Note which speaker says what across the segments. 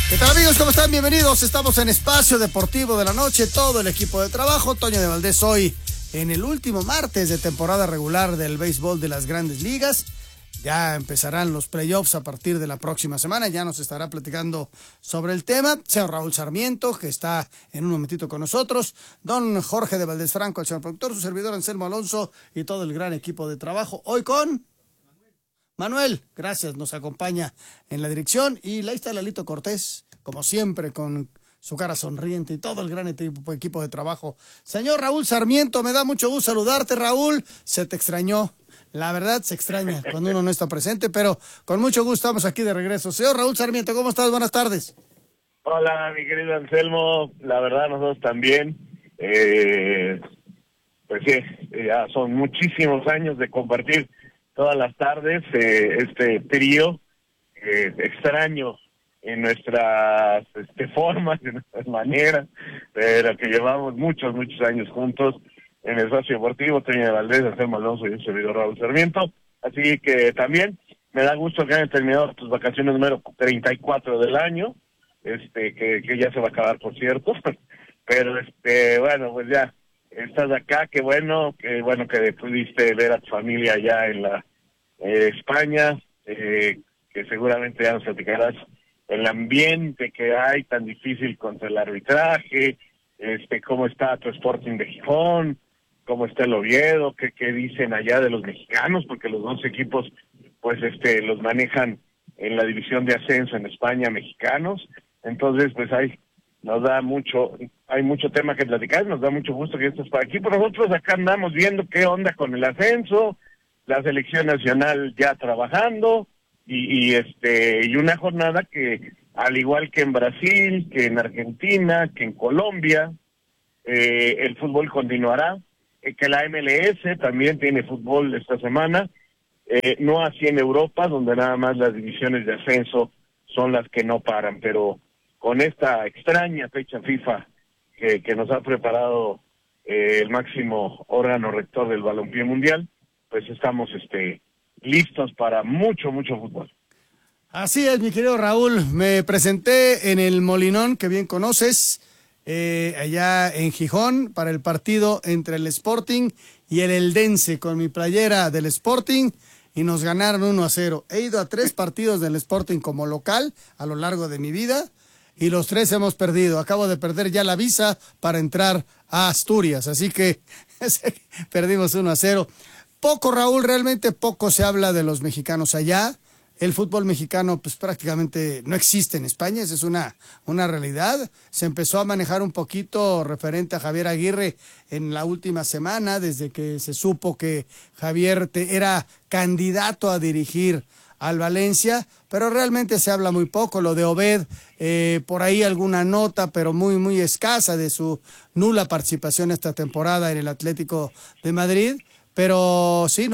Speaker 1: ¿Qué tal, amigos? ¿Cómo están? Bienvenidos. Estamos en Espacio Deportivo de la Noche, todo el equipo de trabajo. Toño de Valdés hoy en el último martes de temporada regular del béisbol de las Grandes Ligas. Ya empezarán los playoffs a partir de la próxima semana. Ya nos estará platicando sobre el tema. Señor Raúl Sarmiento, que está en un momentito con nosotros. Don Jorge de Valdés Franco, el señor productor, su servidor Anselmo Alonso y todo el gran equipo de trabajo. Hoy con Manuel, gracias, nos acompaña en la dirección. Y ahí está Lalito Cortés, como siempre, con su cara sonriente y todo el gran equipo de trabajo. Señor Raúl Sarmiento, me da mucho gusto saludarte, Raúl. Se te extrañó. La verdad se extraña cuando uno no está presente, pero con mucho gusto estamos aquí de regreso. Señor Raúl Sarmiento, ¿cómo estás? Buenas tardes.
Speaker 2: Hola, mi querido Anselmo. La verdad, nosotros también. Pues sí, ya son muchísimos años de compartir todas las tardes este trío extraño en nuestras formas, en nuestras maneras, pero que llevamos muchos años juntos en el Espacio Deportivo. Toño de Valdés, Anselmo Alonso y un servidor Raúl Sarmiento. Así que también me da gusto que hayan terminado tus vacaciones número 34 del año, que ya se va a acabar, por cierto. Pero bueno, pues ya estás acá, qué bueno que pudiste ver a tu familia allá en la España, que seguramente ya nos platicarás el ambiente que hay tan difícil contra el arbitraje, cómo está tu Sporting de Gijón, cómo está el Oviedo, qué dicen allá de los mexicanos, porque los dos equipos pues los manejan en la división de ascenso en España, mexicanos. Entonces pues hay mucho tema que platicar. Nos da mucho gusto que estés por aquí, pero nosotros acá andamos viendo qué onda con el ascenso, la selección nacional ya trabajando y una jornada que, al igual que en Brasil, que en Argentina, que en Colombia, el fútbol continuará, que la MLS también tiene fútbol esta semana, no así en Europa, donde nada más las divisiones de ascenso son las que no paran, pero con esta extraña fecha FIFA que nos ha preparado el máximo órgano rector del balompié mundial, pues estamos listos para mucho fútbol.
Speaker 1: Así es, mi querido Raúl. Me presenté en el Molinón, que bien conoces, allá en Gijón, para el partido entre el Sporting y el Eldense, con mi playera del Sporting, y nos ganaron 1-0. He ido a 3 partidos del Sporting como local a lo largo de mi vida, y los 3 hemos perdido. Acabo de perder ya la visa para entrar a Asturias, así que perdimos 1-0. Poco, Raúl, realmente poco se habla de los mexicanos allá. El fútbol mexicano pues prácticamente no existe en España, esa es una realidad. Se empezó a manejar un poquito referente a Javier Aguirre en la última semana, desde que se supo que Javier era candidato a dirigir al Valencia, pero realmente se habla muy poco. Lo de Obed, por ahí alguna nota, pero muy escasa, de su nula participación esta temporada en el Atlético de Madrid. Pero sí,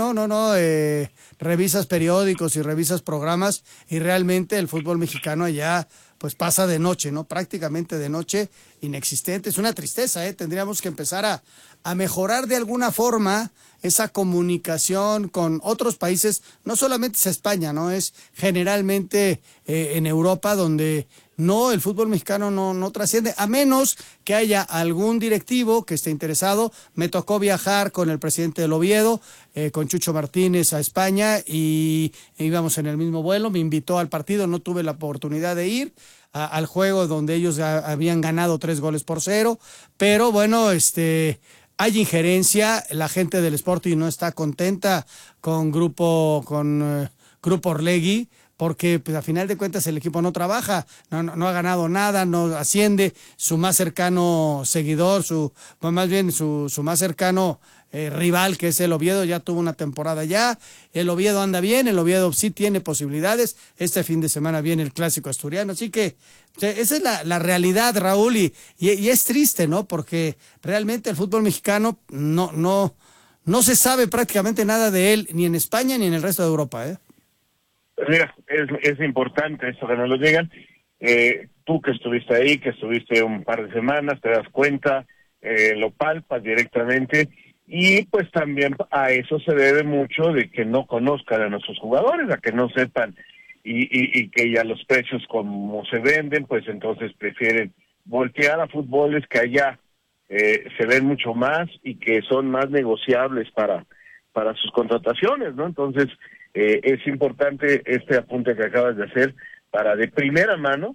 Speaker 1: revisas periódicos y revisas programas y realmente el fútbol mexicano allá pues pasa de noche, ¿no? Prácticamente de noche, inexistente. Es una tristeza, Tendríamos que empezar a mejorar de alguna forma esa comunicación con otros países. No solamente es España, ¿no? Es generalmente en Europa, donde el fútbol mexicano no trasciende, a menos que haya algún directivo que esté interesado. Me tocó viajar con el presidente del Oviedo, con Chucho Martínez, a España, y íbamos en el mismo vuelo. Me invitó al partido, no tuve la oportunidad de ir al juego donde ellos habían ganado 3-0, pero bueno, hay injerencia. La gente del Sporting no está contenta con Grupo Orlegui, porque pues a final de cuentas el equipo no trabaja, no ha ganado nada, no asciende. Su más cercano seguidor, su más cercano rival, que es el Oviedo, ya tuvo una temporada ya. El Oviedo anda bien, el Oviedo sí tiene posibilidades. Este fin de semana viene el clásico asturiano, así que esa es la realidad, Raúl, y es triste, ¿no? Porque realmente el fútbol mexicano no se sabe prácticamente nada de él, ni en España ni en el resto de Europa,
Speaker 2: Pues mira, es importante eso que nos lo digan. Tú que estuviste ahí, que estuviste un par de semanas, te das cuenta, lo palpas directamente, y pues también a eso se debe mucho de que no conozcan a nuestros jugadores, a que no sepan y que ya los precios como se venden, pues entonces prefieren voltear a fútboles que allá se ven mucho más y que son más negociables para sus contrataciones, ¿no? Entonces es importante este apunte que acabas de hacer para de primera mano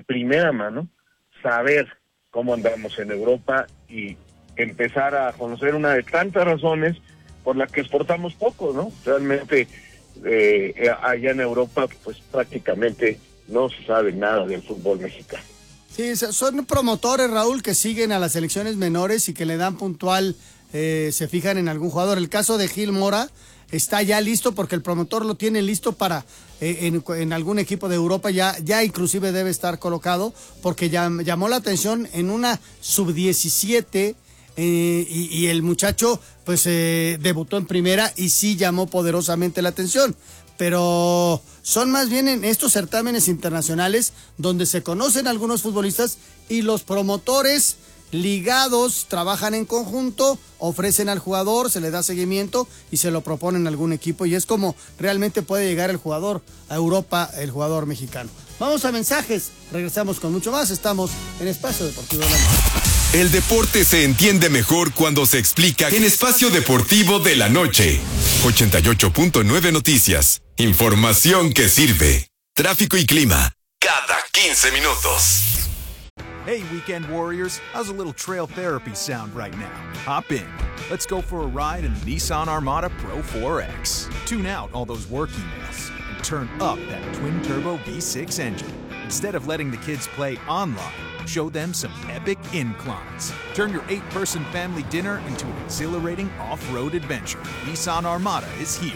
Speaker 2: saber cómo andamos en Europa y empezar a conocer una de tantas razones por las que exportamos poco, ¿no? Realmente allá en Europa pues prácticamente no se sabe nada del fútbol mexicano.
Speaker 1: Sí, son promotores, Raúl, que siguen a las selecciones menores y que le dan puntual, se fijan en algún jugador. El caso de Gil Mora está ya listo porque el promotor lo tiene listo para en algún equipo de Europa, ya inclusive debe estar colocado porque llamó la atención en una sub-17 y el muchacho pues debutó en primera y sí llamó poderosamente la atención. Pero son más bien en estos certámenes internacionales donde se conocen algunos futbolistas y los promotores ligados trabajan en conjunto, ofrecen al jugador, se le da seguimiento y se lo proponen a algún equipo y es como realmente puede llegar el jugador a Europa, el jugador mexicano. Vamos a mensajes, regresamos con mucho más, estamos en Espacio Deportivo de la Noche.
Speaker 3: El deporte se entiende mejor cuando se explica en Espacio Deportivo de la Noche. 88.9 Noticias. Información que sirve. Tráfico y clima. Cada 15 minutos.
Speaker 4: Hey, weekend warriors. How's a little trail therapy sound right now? Hop in. Let's go for a ride in the Nissan Armada Pro 4X. Tune out all those work emails and turn up that twin-turbo V6 engine. Instead of letting the kids play online, show them some epic inclines. Turn your 8-person family dinner into an exhilarating off-road adventure. Nissan Armada is here.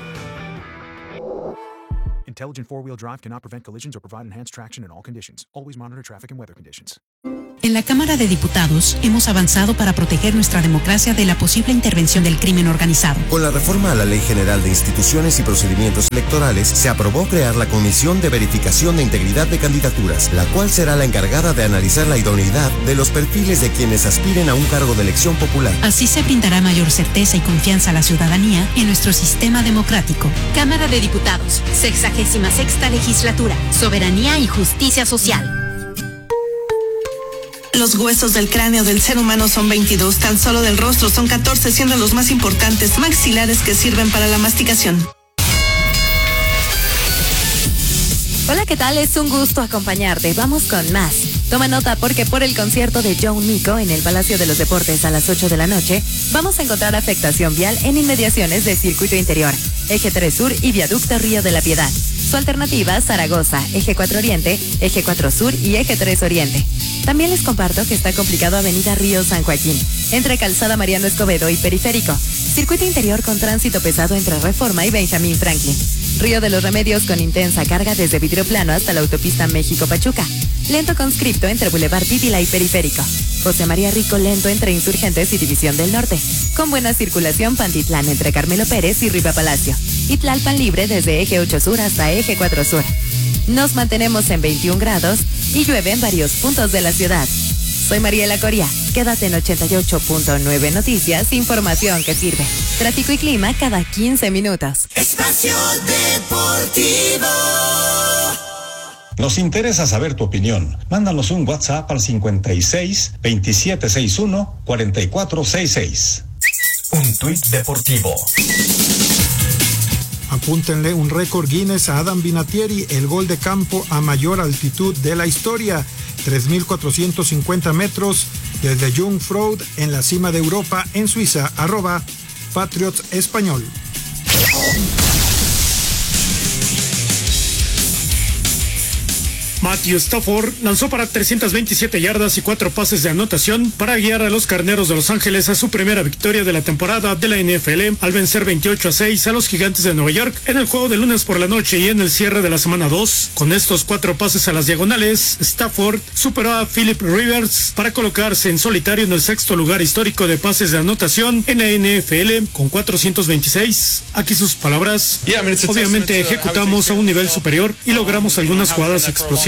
Speaker 4: Intelligent four-wheel drive cannot prevent collisions or provide enhanced traction in all conditions. Always monitor traffic and weather conditions.
Speaker 5: En la Cámara de Diputados hemos avanzado para proteger nuestra democracia de la posible intervención del crimen organizado.
Speaker 6: Con la reforma a la Ley General de Instituciones y Procedimientos Electorales, se aprobó crear la Comisión de Verificación de Integridad de Candidaturas, la cual será la encargada de analizar la idoneidad de los perfiles de quienes aspiren a un cargo de elección popular.
Speaker 5: Así se brindará mayor certeza y confianza a la ciudadanía en nuestro sistema democrático.
Speaker 7: Cámara de Diputados, 66ª Legislatura, Soberanía y Justicia Social.
Speaker 8: Los huesos del cráneo del ser humano son 22, tan solo del rostro son 14, siendo los más importantes maxilares que sirven para la masticación.
Speaker 7: Hola, ¿qué tal? Es un gusto acompañarte. Vamos con más. Toma nota porque por el concierto de John Mico en el Palacio de los Deportes a las 8 de la noche, vamos a encontrar afectación vial en inmediaciones de Circuito Interior, Eje 3 Sur y Viaducto Río de la Piedad. Su alternativa, Zaragoza, Eje 4 Oriente, Eje 4 Sur y Eje 3 Oriente. También les comparto que está complicado Avenida Río San Joaquín, entre Calzada Mariano Escobedo y Periférico. Circuito Interior con tránsito pesado entre Reforma y Benjamín Franklin. Río de los Remedios con intensa carga desde Vidrio Plano hasta la autopista México-Pachuca. Lento conscripto entre Boulevard Títila y Periférico. José María Rico lento entre Insurgentes y División del Norte. Con buena circulación Pantitlán entre Carmelo Pérez y Riva Palacio. Y Tlalpan libre desde Eje 8 Sur hasta Eje 4 Sur. Nos mantenemos en 21 grados y llueve en varios puntos de la ciudad. Soy Mariela Coria. Quédate en 88.9 Noticias, información que sirve. Tráfico y clima cada 15 minutos.
Speaker 9: Espacio Deportivo.
Speaker 10: Nos interesa saber tu opinión. Mándanos un WhatsApp al 56 2761 4466.
Speaker 9: Un tuit deportivo.
Speaker 11: Apúntenle un récord Guinness a Adam Vinatieri, el gol de campo a mayor altitud de la historia, 3.450 metros desde Jungfrau en la cima de Europa en Suiza, @Patriots Español.
Speaker 12: Matthew Stafford lanzó para 327 yardas y 4 pases de anotación para guiar a los Carneros de Los Ángeles a su primera victoria de la temporada de la NFL al vencer 28-6 a los Gigantes de Nueva York en el juego de lunes por la noche y en el cierre de la semana 2. Con estos 4 pases a las diagonales, Stafford superó a Philip Rivers para colocarse en solitario en el 6º lugar histórico de pases de anotación en la NFL con 426. Aquí sus palabras. Obviamente ejecutamos a un nivel superior y logramos algunas jugadas explosivas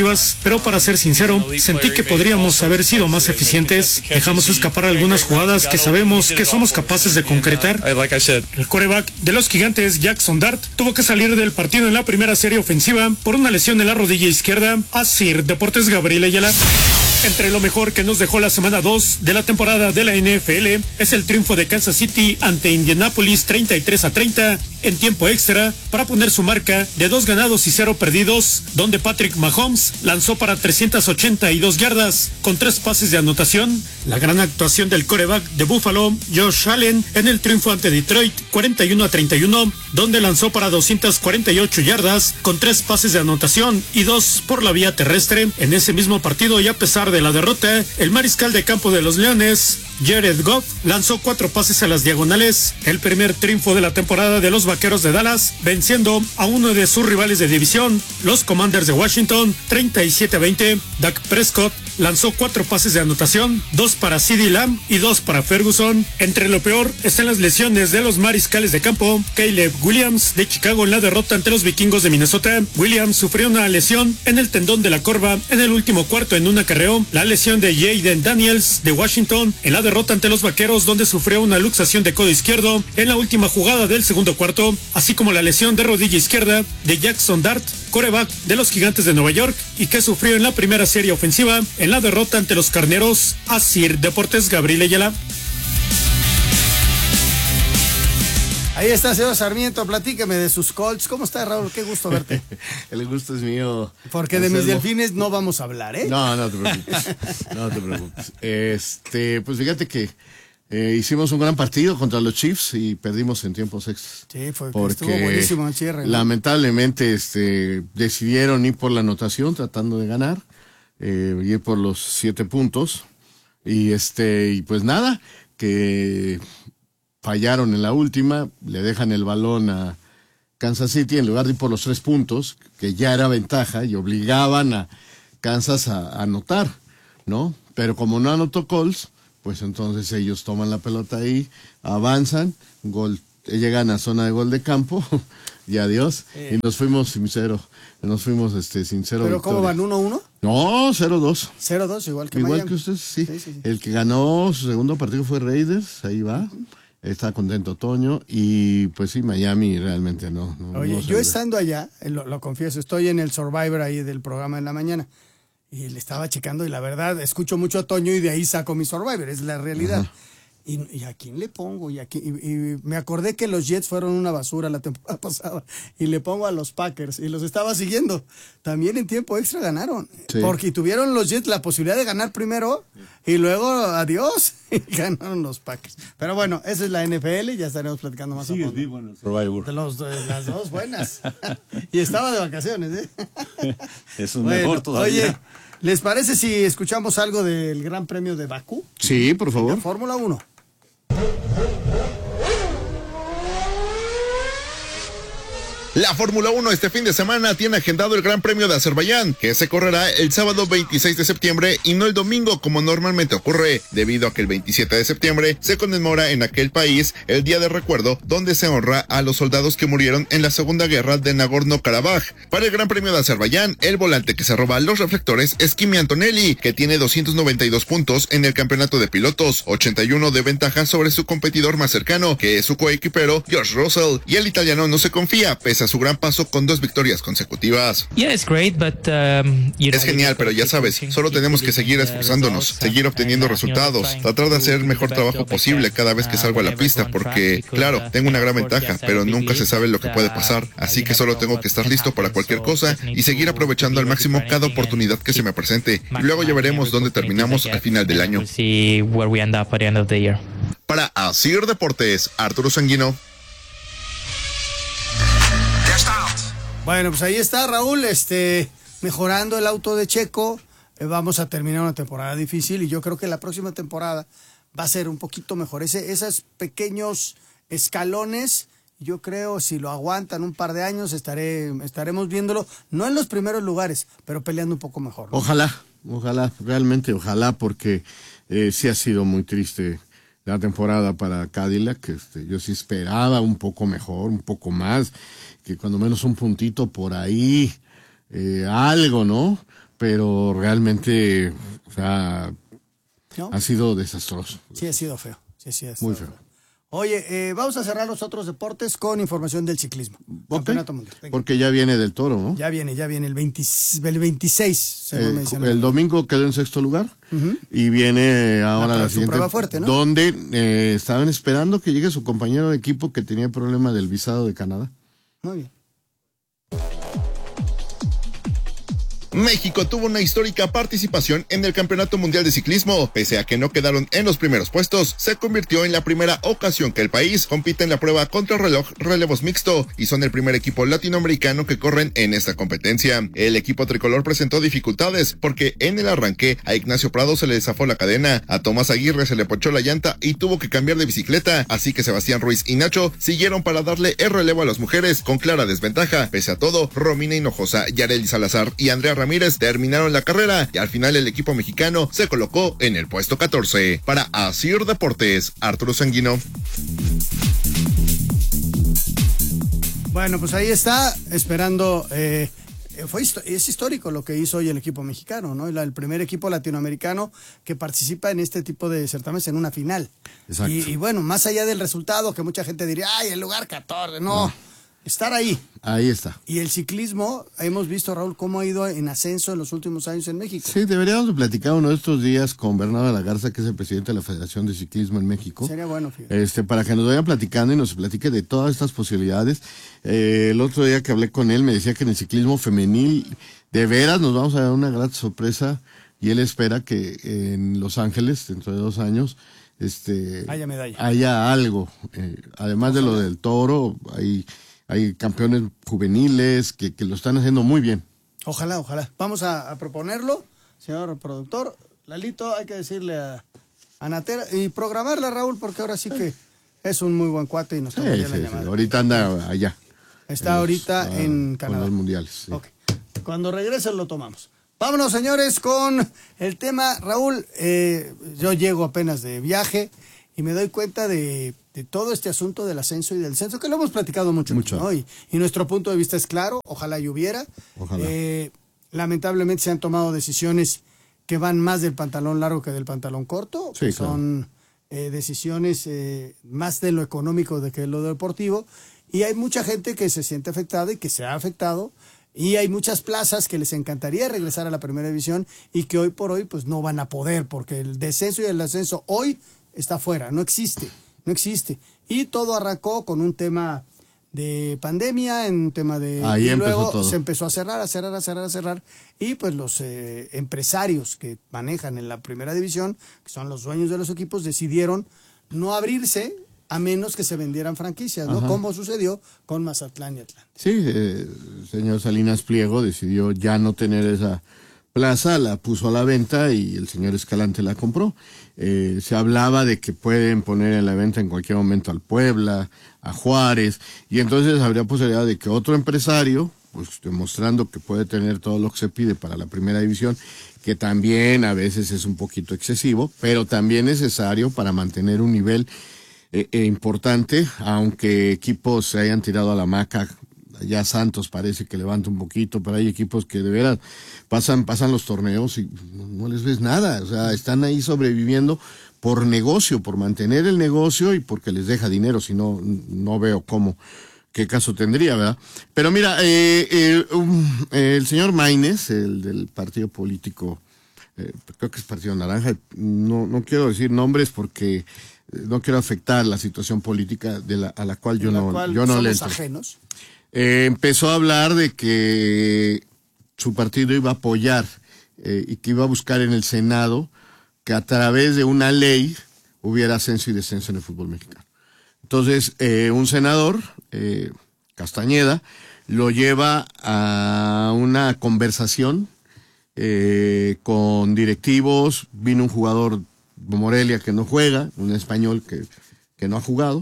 Speaker 12: ofensivas, pero para ser sincero, sentí que podríamos haber sido más eficientes. Dejamos escapar algunas jugadas que sabemos que somos capaces de concretar. El quarterback de los Gigantes, Jackson Dart, tuvo que salir del partido en la primera serie ofensiva por una lesión en la rodilla izquierda. Asir Deportes, Gabriel Ayala. Entre lo mejor que nos dejó la semana 2 de la temporada de la NFL es el triunfo de Kansas City ante Indianapolis 33-30 en tiempo extra para poner su marca de 2 ganados y 0 perdidos, donde Patrick Mahomes lanzó para 382 yardas con 3 pases de anotación. La gran actuación del quarterback de Buffalo, Josh Allen, en el triunfo ante Detroit 41-31, donde lanzó para 248 yardas con 3 pases de anotación y 2 por la vía terrestre. En ese mismo partido, y a pesar de la derrota, el mariscal de campo de los Leones, Jared Goff, lanzó 4 pases a las diagonales, el primer triunfo de la temporada de los Vaqueros de Dallas, venciendo a uno de sus rivales de división, los Commanders de Washington, 37-20. Dak Prescott lanzó 4 pases de anotación, 2 para CeeDee Lamb y 2 para Ferguson. Entre lo peor están las lesiones de los mariscales de campo. Caleb Williams de Chicago en la derrota ante los Vikingos de Minnesota. Williams sufrió una lesión en el tendón de la corva en el último cuarto en un acarreo. La lesión de Jaden Daniels de Washington en la derrota ante los Vaqueros, donde sufrió una luxación de codo izquierdo en la última jugada del segundo cuarto, así como la lesión de rodilla izquierda de Jackson Dart, quarterback de los Gigantes de Nueva York, y que sufrió en la primera serie ofensiva en la derrota ante los Carneros. Asir Deportes, Gabriel Ayala.
Speaker 1: Ahí está, señor Sarmiento, platíqueme de sus Colts. ¿Cómo está, Raúl? Qué gusto verte.
Speaker 13: El gusto es mío.
Speaker 1: Porque de mis delfines no vamos a hablar, ¿eh?
Speaker 13: No te preocupes. No te preocupes. Pues fíjate que hicimos un gran partido contra los Chiefs y perdimos en tiempos extras.
Speaker 1: Sí, estuvo buenísimo el cierre, ¿no?
Speaker 13: Lamentablemente decidieron ir por la anotación tratando de ganar, ir por los 7 puntos y pues nada, que fallaron en la última, le dejan el balón a Kansas City en lugar de ir por los 3 puntos, que ya era ventaja, y obligaban a Kansas a anotar, ¿no? Pero como no anotó Colts, pues entonces ellos toman la pelota ahí, avanzan, gol, llegan a zona de gol de campo, y adiós, y nos fuimos sin cero
Speaker 1: ¿Pero
Speaker 13: victoria.
Speaker 1: cómo van, 1-1?
Speaker 13: No, 0-2.
Speaker 1: 0-2, igual que
Speaker 13: Igual
Speaker 1: Miami.
Speaker 13: que ustedes, sí. El que ganó su segundo partido fue Raiders, ahí va. Está contento Toño, y pues sí, Miami realmente no.
Speaker 1: Oye, yo estando allá, lo confieso, estoy en el Survivor ahí del programa en la mañana, y le estaba checando, y la verdad, escucho mucho a Toño y de ahí saco mi Survivor, es la realidad. Ajá. ¿Y a quién le pongo? Y me acordé que los Jets fueron una basura la temporada pasada, y le pongo a los Packers, y los estaba siguiendo. También en tiempo extra ganaron, sí. Porque tuvieron los Jets la posibilidad de ganar primero, y luego, adiós, y ganaron los Packers. Pero bueno, esa es la NFL, y ya estaremos platicando más a fondo.
Speaker 14: Sí, vivo en el Survivor.
Speaker 1: Las dos buenas. Y estaba de vacaciones, ¿eh?
Speaker 14: Es un mejor todavía.
Speaker 1: Oye, ¿les parece si escuchamos algo del Gran Premio de Bakú?
Speaker 13: Sí, por favor.
Speaker 1: Fórmula 1.
Speaker 15: La Fórmula 1 este fin de semana tiene agendado el Gran Premio de Azerbaiyán, que se correrá el sábado 26 de septiembre y no el domingo como normalmente ocurre, debido a que el 27 de septiembre se conmemora en aquel país el Día de Recuerdo, donde se honra a los soldados que murieron en la Segunda Guerra de Nagorno-Karabaj. Para el Gran Premio de Azerbaiyán, el volante que se roba los reflectores es Kimi Antonelli, que tiene 292 puntos en el campeonato de pilotos, 81 de ventaja sobre su competidor más cercano, que es su coequipero George Russell, y el italiano no se confía, pese a su gran paso con 2 victorias consecutivas. Es genial, pero ya sabes, solo tenemos que seguir esforzándonos, seguir obteniendo resultados, tratar de hacer el mejor trabajo posible cada vez que salgo a la pista, porque, claro, tengo una gran ventaja, pero nunca se sabe lo que puede pasar, así que solo tengo que estar listo para cualquier cosa y seguir aprovechando al máximo cada oportunidad que se me presente. Luego ya veremos dónde terminamos al final del año. Para Asir Deportes, Arturo Sanguino.
Speaker 1: Bueno, pues ahí está, Raúl, mejorando el auto de Checo. Vamos a terminar una temporada difícil, y yo creo que la próxima temporada va a ser un poquito mejor. Esos pequeños escalones, yo creo, si lo aguantan un par de años, estaremos viéndolo, no en los primeros lugares, pero peleando un poco mejor, ¿no?
Speaker 13: Ojalá, realmente ojalá, porque sí ha sido muy triste la temporada para Cadillac. Yo sí esperaba un poco mejor, un poco más, que cuando menos un puntito por ahí, algo, ¿no? pero realmente, o sea,
Speaker 1: ¿no?
Speaker 13: Ha sido desastroso.
Speaker 1: Sí, ha sido feo. Sí,
Speaker 13: muy feo.
Speaker 1: Oye, vamos a cerrar los otros deportes con información del ciclismo. Campeonato Mundial. Venga.
Speaker 13: Porque ya viene del Toro, ¿no?
Speaker 1: Ya viene el 26, según mencioné.
Speaker 13: El domingo quedó en sexto lugar y viene ahora la siguiente.
Speaker 1: Prueba fuerte, ¿no?
Speaker 13: Donde estaban esperando que llegue su compañero de equipo que tenía problema del visado de Canadá.
Speaker 1: Muy bien.
Speaker 15: México tuvo una histórica participación en el Campeonato Mundial de Ciclismo. Pese a que no quedaron en los primeros puestos, se convirtió en la primera ocasión que el país compite en la prueba contrarreloj relevos mixto y son el primer equipo latinoamericano que corren en esta competencia. El equipo tricolor presentó dificultades porque en el arranque a Ignacio Prado se le zafó la cadena, a Tomás Aguirre se le ponchó la llanta y tuvo que cambiar de bicicleta, así que Sebastián Ruiz y Nacho siguieron para darle el relevo a las mujeres con clara desventaja. Pese a todo, Romina Hinojosa, Yareli Salazar y Andrea Ramírez terminaron la carrera y al final el equipo mexicano se colocó en el puesto 14. Para Asir Deportes, Arturo Sanguino.
Speaker 1: Bueno, pues ahí está, esperando. Es histórico lo que hizo hoy el equipo mexicano, ¿no? El primer equipo latinoamericano que participa en este tipo de certámenes en una final.
Speaker 13: Exacto.
Speaker 1: Y bueno, más allá del resultado, que mucha gente diría, ay, el lugar 14, no. Estar ahí.
Speaker 13: Ahí está.
Speaker 1: Y el ciclismo, hemos visto, Raúl, cómo ha ido en ascenso en los últimos años en México.
Speaker 13: Sí, deberíamos de platicar uno de estos días con Bernardo de la Garza, que es el presidente de la Federación de Ciclismo en México.
Speaker 1: Sería bueno, fíjate.
Speaker 13: Para que nos vayan platicando y nos platique de todas estas posibilidades. El otro día que hablé con él me decía que en el ciclismo femenil, de veras nos vamos a dar una gran sorpresa y él espera que en Los Ángeles, dentro de 2 años,
Speaker 1: haya medalla.
Speaker 13: Haya algo. Además de lo del Toro, hay campeones juveniles que lo están haciendo muy bien.
Speaker 1: Ojalá. Vamos a proponerlo, señor productor. Lalito, hay que decirle a Natera y programarla, Raúl, porque ahora sí que es un muy buen cuate y nos toma la llamada.
Speaker 13: Sí. Ahorita anda allá.
Speaker 1: Está ahorita en Canadá.
Speaker 13: Con los mundiales. Sí.
Speaker 1: Okay. Cuando regrese lo tomamos. Vámonos, señores, con el tema. Raúl, yo llego apenas de viaje y me doy cuenta de todo este asunto del ascenso y del descenso, que lo hemos platicado mucho. ¿No? Y nuestro punto de vista es claro, ojalá lloviera.
Speaker 13: Ojalá.
Speaker 1: Lamentablemente se han tomado decisiones que van más del pantalón largo que del pantalón corto.
Speaker 13: Sí,
Speaker 1: son decisiones más de lo económico que de lo deportivo. Y hay mucha gente que se siente afectada y que se ha afectado. Y hay muchas plazas que les encantaría regresar a la primera división y que hoy por hoy pues no van a poder, porque el descenso y el ascenso hoy está fuera, no existe. Y todo arrancó con un tema de pandemia, en un tema de...
Speaker 13: Ahí
Speaker 1: y
Speaker 13: empezó
Speaker 1: luego
Speaker 13: todo.
Speaker 1: se empezó a cerrar. Y pues los empresarios que manejan en la primera división, que son los dueños de los equipos, decidieron no abrirse a menos que se vendieran franquicias, ¿no?
Speaker 13: Ajá.
Speaker 1: Como sucedió con Mazatlán y Atlanta.
Speaker 13: Sí, señor Salinas Pliego decidió ya no tener esa plaza, la puso a la venta y el señor Escalante la compró. Se hablaba de que pueden poner en la venta en cualquier momento al Puebla, a Juárez, y entonces habría posibilidad de que otro empresario, pues demostrando que puede tener todo lo que se pide para la primera división, que también a veces es un poquito excesivo, pero también necesario para mantener un nivel importante, aunque equipos se hayan tirado a la hamaca. Ya Santos parece que levanta un poquito, pero hay equipos que de veras pasan los torneos y no les ves nada. O sea, están ahí sobreviviendo por negocio, por mantener el negocio y porque les deja dinero. Si no, no veo qué caso tendría, ¿verdad? Pero mira, el señor Maínez, el del partido político, creo que es Partido Naranja, no quiero decir nombres porque no quiero afectar la situación política a la cual yo no le entro.
Speaker 1: Ajenos.
Speaker 13: Empezó a hablar de que su partido iba a apoyar y que iba a buscar en el Senado que a través de una ley hubiera ascenso y descenso en el fútbol mexicano. Entonces, un senador, Castañeda, lo lleva a una conversación con directivos. Vino un jugador de Morelia que no juega, un español que no ha jugado,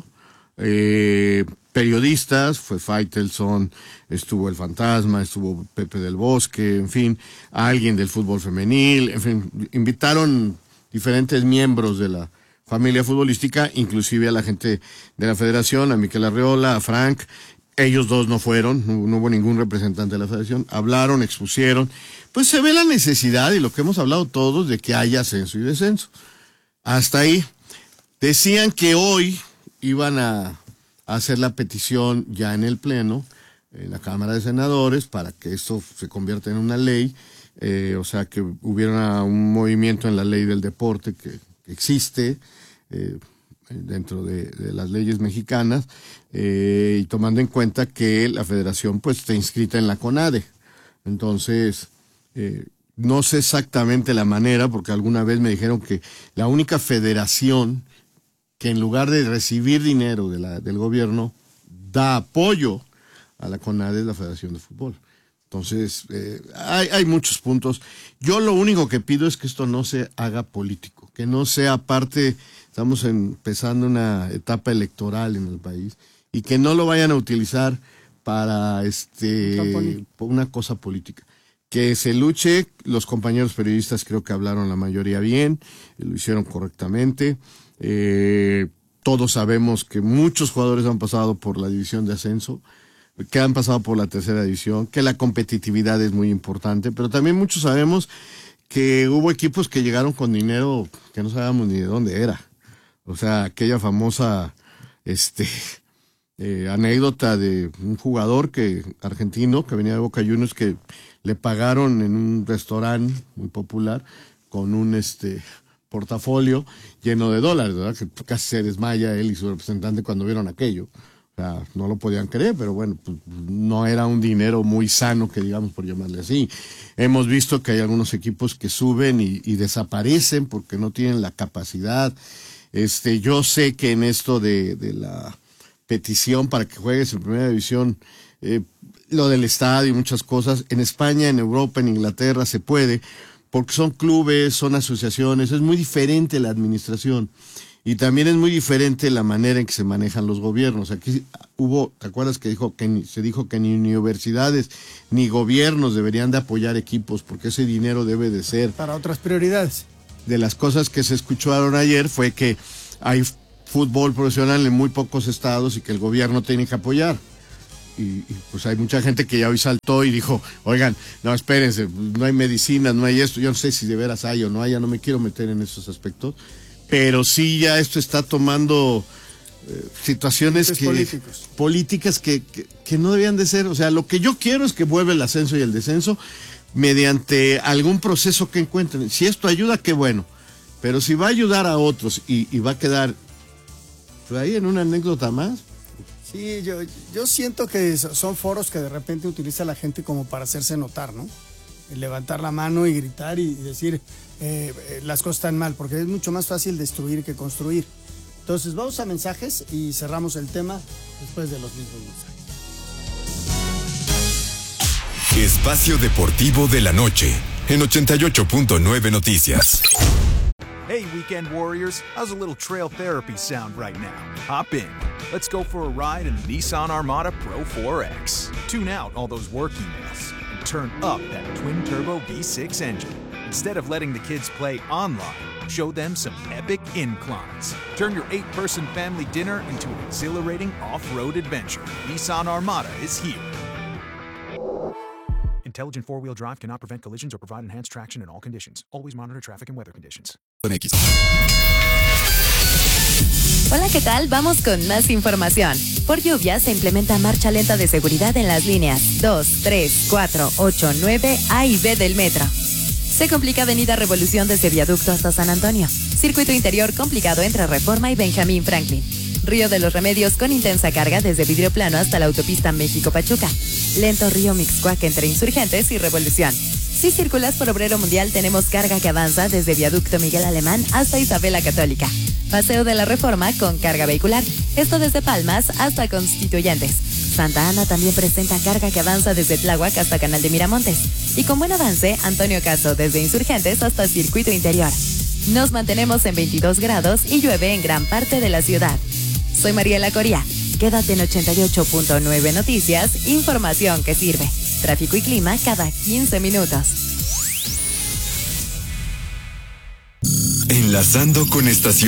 Speaker 13: periodistas, fue Faitelson, estuvo El Fantasma, estuvo Pepe del Bosque, en fin, alguien del fútbol femenil, en fin, invitaron diferentes miembros de la familia futbolística, inclusive a la gente de la federación, a Miquel Arriola, a Frank, ellos dos no fueron, no hubo ningún representante de la federación, hablaron, expusieron, pues se ve la necesidad y lo que hemos hablado todos de que haya ascenso y descenso. Hasta ahí. Decían que hoy iban a hacer la petición ya en el Pleno, en la Cámara de Senadores, para que esto se convierta en una ley, o sea, que hubiera un movimiento en la ley del deporte que existe dentro de las leyes mexicanas, y tomando en cuenta que la federación pues está inscrita en la CONADE. Entonces, no sé exactamente la manera, porque alguna vez me dijeron que la única federación que en lugar de recibir dinero del gobierno da apoyo a la CONADE es la Federación de Fútbol. Entonces, hay muchos puntos. Yo lo único que pido es que esto no se haga político, que no sea parte, estamos empezando una etapa electoral en el país, y que no lo vayan a utilizar para una cosa política. Que se luche, los compañeros periodistas creo que hablaron la mayoría bien, lo hicieron correctamente. Todos sabemos que muchos jugadores han pasado por la división de ascenso, que han pasado por la tercera división, que la competitividad es muy importante, pero también muchos sabemos que hubo equipos que llegaron con dinero que no sabíamos ni de dónde era. O sea, aquella famosa anécdota de un jugador argentino que venía de Boca Juniors, que le pagaron en un restaurante muy popular con un portafolio lleno de dólares, ¿verdad? Que casi se desmaya él y su representante cuando vieron aquello. O sea, no lo podían creer, pero bueno, pues no era un dinero muy sano, que digamos, por llamarle así. Hemos visto que hay algunos equipos que suben y desaparecen porque no tienen la capacidad. Yo sé que en esto de la petición para que juegues en primera división, lo del estadio y muchas cosas, en España, en Europa, en Inglaterra se puede, porque son clubes, son asociaciones, es muy diferente la administración y también es muy diferente la manera en que se manejan los gobiernos. Aquí ¿te acuerdas que se dijo que ni universidades ni gobiernos deberían de apoyar equipos porque ese dinero debe de ser
Speaker 1: para otras prioridades?
Speaker 13: De las cosas que se escucharon ayer fue que hay fútbol profesional en muy pocos estados y que el gobierno tiene que apoyar. Y pues hay mucha gente que ya hoy saltó y dijo, oigan, no, espérense, no hay medicinas, no hay esto, yo no sé si de veras hay o no hay, ya no me quiero meter en esos aspectos, pero sí ya esto está tomando situaciones políticas que no debían de ser. O sea, lo que yo quiero es que vuelva el ascenso y el descenso mediante algún proceso que encuentren. Si esto ayuda, qué bueno, pero si va a ayudar a otros y va a quedar pues, ahí en una anécdota más.
Speaker 1: Sí, yo siento que son foros que de repente utiliza la gente como para hacerse notar, ¿no? Levantar la mano y gritar y decir las cosas están mal, porque es mucho más fácil destruir que construir. Entonces vamos a mensajes y cerramos el tema después de los mismos mensajes.
Speaker 3: Espacio Deportivo de la Noche en 88.9 Noticias.
Speaker 4: Hey, Weekend Warriors, how's a little trail therapy sound right now? Hop in. Let's go for a ride in the Nissan Armada Pro 4X. Tune out all those work emails and turn up that twin-turbo V6 engine. Instead of letting the kids play online, show them some epic inclines. Turn your 8-person family dinner into an exhilarating off-road adventure. Nissan Armada is here. Intelligent four-wheel drive cannot prevent collisions or provide enhanced traction in all conditions. Always monitor traffic and weather conditions.
Speaker 7: Hola, ¿qué tal? Vamos con más información. Por lluvia se implementa marcha lenta de seguridad en las líneas 2, 3, 4, 8, 9, A y B del metro. Se complica Avenida Revolución desde Viaducto hasta San Antonio. Circuito interior complicado entre Reforma y Benjamín Franklin. Río de los Remedios con intensa carga desde Vidrio Plano hasta la autopista México-Pachuca. Lento Río Mixcoac entre Insurgentes y Revolución. Si circulas por Obrero Mundial, tenemos carga que avanza desde Viaducto Miguel Alemán hasta Isabela Católica. Paseo de la Reforma con carga vehicular. Esto desde Palmas hasta Constituyentes. Santa Ana también presenta carga que avanza desde Tláhuac hasta Canal de Miramontes. Y con buen avance, Antonio Caso desde Insurgentes hasta Circuito Interior. Nos mantenemos en 22 grados y llueve en gran parte de la ciudad. Soy Mariela Coria. Quédate en 88.9 Noticias, información que sirve. Tráfico y clima cada 15 minutos.
Speaker 3: Enlazando con estación.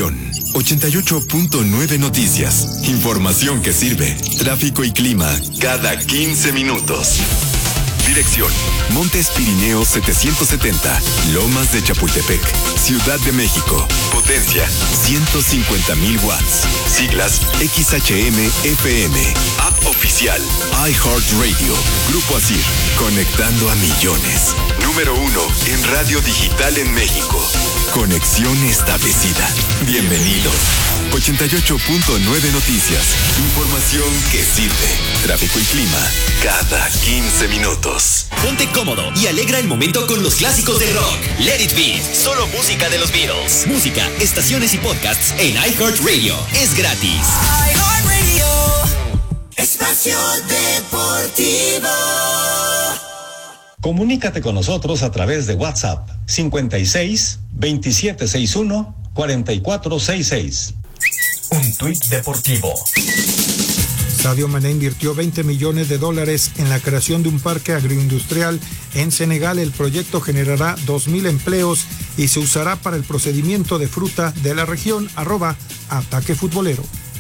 Speaker 3: 88.9 Noticias. Información que sirve. Tráfico y clima cada 15 minutos. Dirección: Montes Pirineos 770, Lomas de Chapultepec, Ciudad de México. Potencia: 150,000 watts. Siglas: XHM-FM. App oficial: iHeartRadio. Grupo ASIR, conectando a millones. Número 1 en radio digital en México. Conexión establecida. Bienvenidos. 88.9 Noticias. Información que sirve. Tráfico y clima cada 15 minutos.
Speaker 16: Ponte cómodo y alegra el momento con los clásicos del rock. Let It Be, solo música de los Beatles. Música, estaciones y podcasts en iHeartRadio. Es gratis.
Speaker 9: iHeartRadio. Espacio Deportivo.
Speaker 10: Comunícate con nosotros a través de WhatsApp 56 2761 4466.
Speaker 9: Un tuit deportivo.
Speaker 11: Sadio Mané invirtió $20 millones en la creación de un parque agroindustrial en Senegal. El proyecto generará 2,000 empleos y se usará para el procedimiento de fruta de la región. @Ataque Futbolero.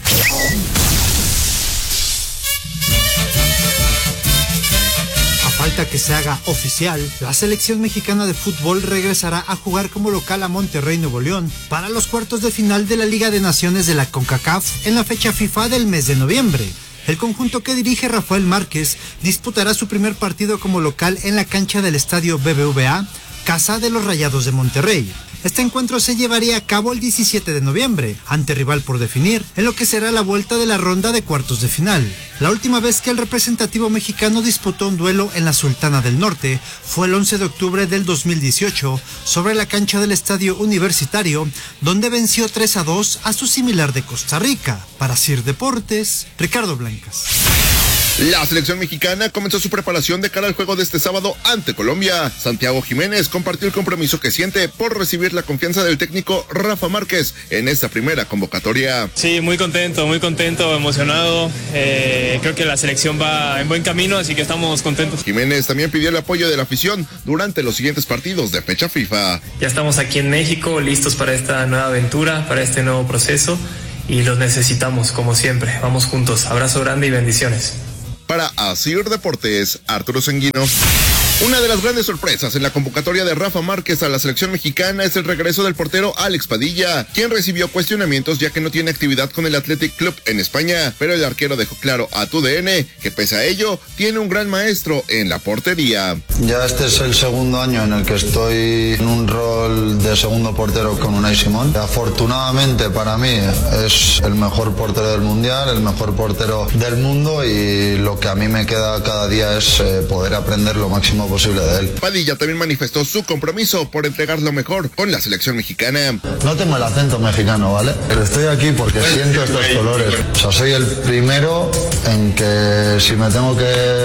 Speaker 17: Falta que se haga oficial, la selección mexicana de fútbol regresará a jugar como local a Monterrey, Nuevo León, para los cuartos de final de la Liga de Naciones de la CONCACAF en la fecha FIFA del mes de noviembre. El conjunto que dirige Rafael Márquez disputará su primer partido como local en la cancha del estadio BBVA, casa de los Rayados de Monterrey. Este encuentro se llevaría a cabo el 17 de noviembre, ante rival por definir, en lo que será la vuelta de la ronda de cuartos de final. La última vez que el representativo mexicano disputó un duelo en la Sultana del Norte fue el 11 de octubre del 2018, sobre la cancha del Estadio Universitario, donde venció 3-2 a su similar de Costa Rica. Para CIR Deportes, Ricardo Blancas.
Speaker 15: La selección mexicana comenzó su preparación de cara al juego de este sábado ante Colombia. Santiago Jiménez compartió el compromiso que siente por recibir la confianza del técnico Rafa Márquez en esta primera convocatoria.
Speaker 18: Sí, muy contento, emocionado. Creo que la selección va en buen camino, así que estamos contentos.
Speaker 15: Jiménez también pidió el apoyo de la afición durante los siguientes partidos de fecha FIFA.
Speaker 18: Ya estamos aquí en México, listos para esta nueva aventura, para este nuevo proceso, y los necesitamos, como siempre. Vamos juntos. Abrazo grande y bendiciones.
Speaker 15: Para ASIR Deportes, Arturo Sanguino. Una de las grandes sorpresas en la convocatoria de Rafa Márquez a la selección mexicana es el regreso del portero Alex Padilla, quien recibió cuestionamientos ya que no tiene actividad con el Athletic Club en España, pero el arquero dejó claro a TUDN que pese a ello, tiene un gran maestro en la portería.
Speaker 19: Ya este es el segundo año en el que estoy en un rol de segundo portero con Unai Simón. Afortunadamente para mí es el mejor portero del mundial, el mejor portero del mundo, y lo que a mí me queda cada día es poder aprender lo máximo posible de él.
Speaker 15: Padilla también manifestó su compromiso por entregar lo mejor con la selección mexicana.
Speaker 19: No tengo el acento mexicano, ¿vale? Pero estoy aquí porque siento estos colores. O sea, soy el primero en que si me tengo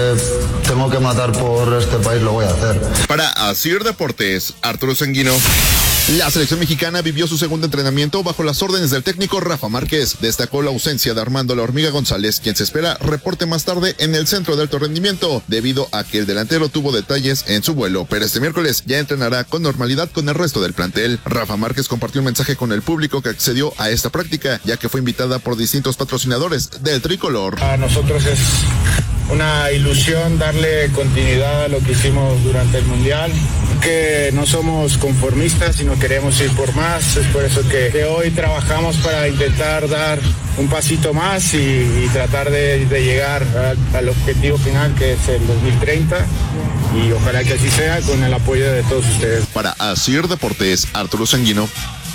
Speaker 19: que matar por este país, lo voy a hacer.
Speaker 15: Para ASIR Deportes, Arturo Sanguino. La selección mexicana vivió su segundo entrenamiento bajo las órdenes del técnico Rafa Márquez. Destacó la ausencia de Armando La Hormiga González, quien se espera reporte más tarde en el centro de alto rendimiento, debido a que el delantero tuvo detalles en su vuelo, pero este miércoles ya entrenará con normalidad con el resto del plantel. Rafa Márquez compartió un mensaje con el público que accedió a esta práctica, ya que fue invitada por distintos patrocinadores del tricolor.
Speaker 20: A nosotros es una ilusión darle continuidad a lo que hicimos durante el Mundial, que no somos conformistas, sino queremos ir por más. Es por eso que hoy trabajamos para intentar dar un pasito más y tratar de llegar al objetivo final, que es el 2030, y ojalá que así sea con el apoyo de todos ustedes.
Speaker 15: Para ASIR Deportes, Arturo Sanguino.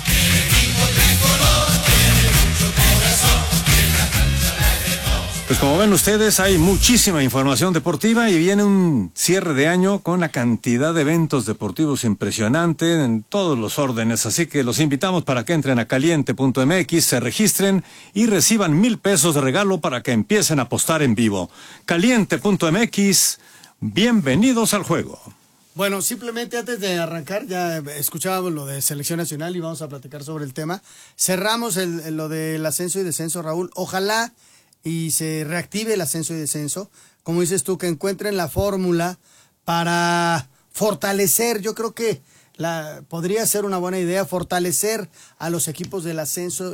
Speaker 21: Pues como ven ustedes, hay muchísima información deportiva y viene un cierre de año con una cantidad de eventos deportivos impresionante en todos los órdenes. Así que los invitamos para que entren a caliente.mx, se registren y reciban $1,000 de regalo para que empiecen a apostar en vivo. Caliente.mx, bienvenidos al juego.
Speaker 1: Bueno, simplemente antes de arrancar, ya escuchábamos lo de selección nacional y vamos a platicar sobre el tema. Cerramos lo del ascenso y descenso, Raúl. Ojalá y se reactive el ascenso y descenso, como dices tú, que encuentren la fórmula para fortalecer. Yo creo que podría ser una buena idea fortalecer a los equipos del ascenso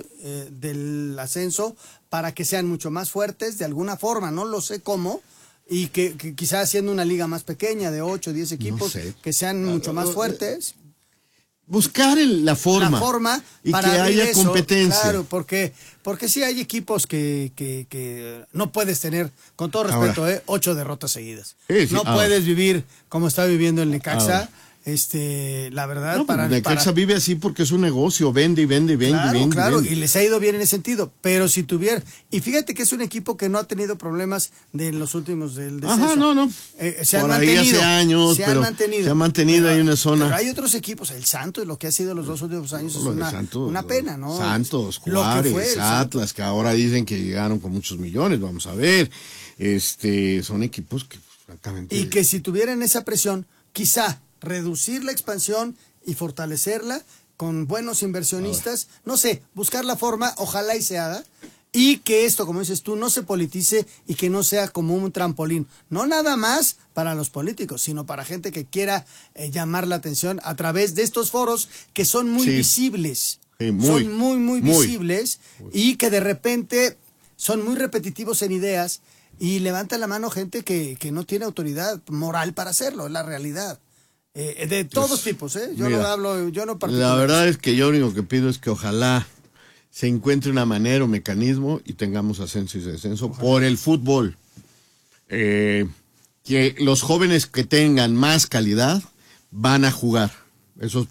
Speaker 1: para que sean mucho más fuertes de alguna forma, no lo sé cómo, y que quizás haciendo una liga más pequeña de 8 o 10 equipos que sean mucho más fuertes.
Speaker 13: Buscar la forma y para que haya competencia.
Speaker 1: Claro, porque sí hay equipos que no puedes tener, con todo respeto, 8 derrotas seguidas. Sí, no puedes vivir como está viviendo el Necaxa. La verdad,
Speaker 13: no, Necaxa vive así porque es un negocio, vende y vende.
Speaker 1: Claro, y les ha ido bien en ese sentido, pero si tuviera, y fíjate que es un equipo que no ha tenido problemas de los últimos del descenso.
Speaker 13: Ajá, no.
Speaker 1: Se han mantenido hace
Speaker 13: años, se han mantenido ahí en una zona.
Speaker 1: Pero hay otros equipos, el Santos, lo que ha sido los 2 últimos años es una pena, ¿no?
Speaker 13: Santos, Juárez, Atlas, que ahora dicen que llegaron con muchos millones, vamos a ver. Son equipos que francamente.
Speaker 1: Y que si tuvieran esa presión, quizá reducir la expansión y fortalecerla con buenos inversionistas, no sé, buscar la forma, ojalá y se haga, y que esto, como dices tú, no se politice y que no sea como un trampolín, no nada más para los políticos, sino para gente que quiera llamar la atención a través de estos foros que son muy visibles, son muy visibles y que de repente son muy repetitivos en ideas y levantan la mano gente que no tiene autoridad moral para hacerlo, es la realidad. De todos tipos, yo no particular.
Speaker 13: La verdad es que yo lo único que pido es que ojalá se encuentre una manera o mecanismo y tengamos ascenso y descenso por el fútbol. Que los jóvenes que tengan más calidad van a jugar. Eso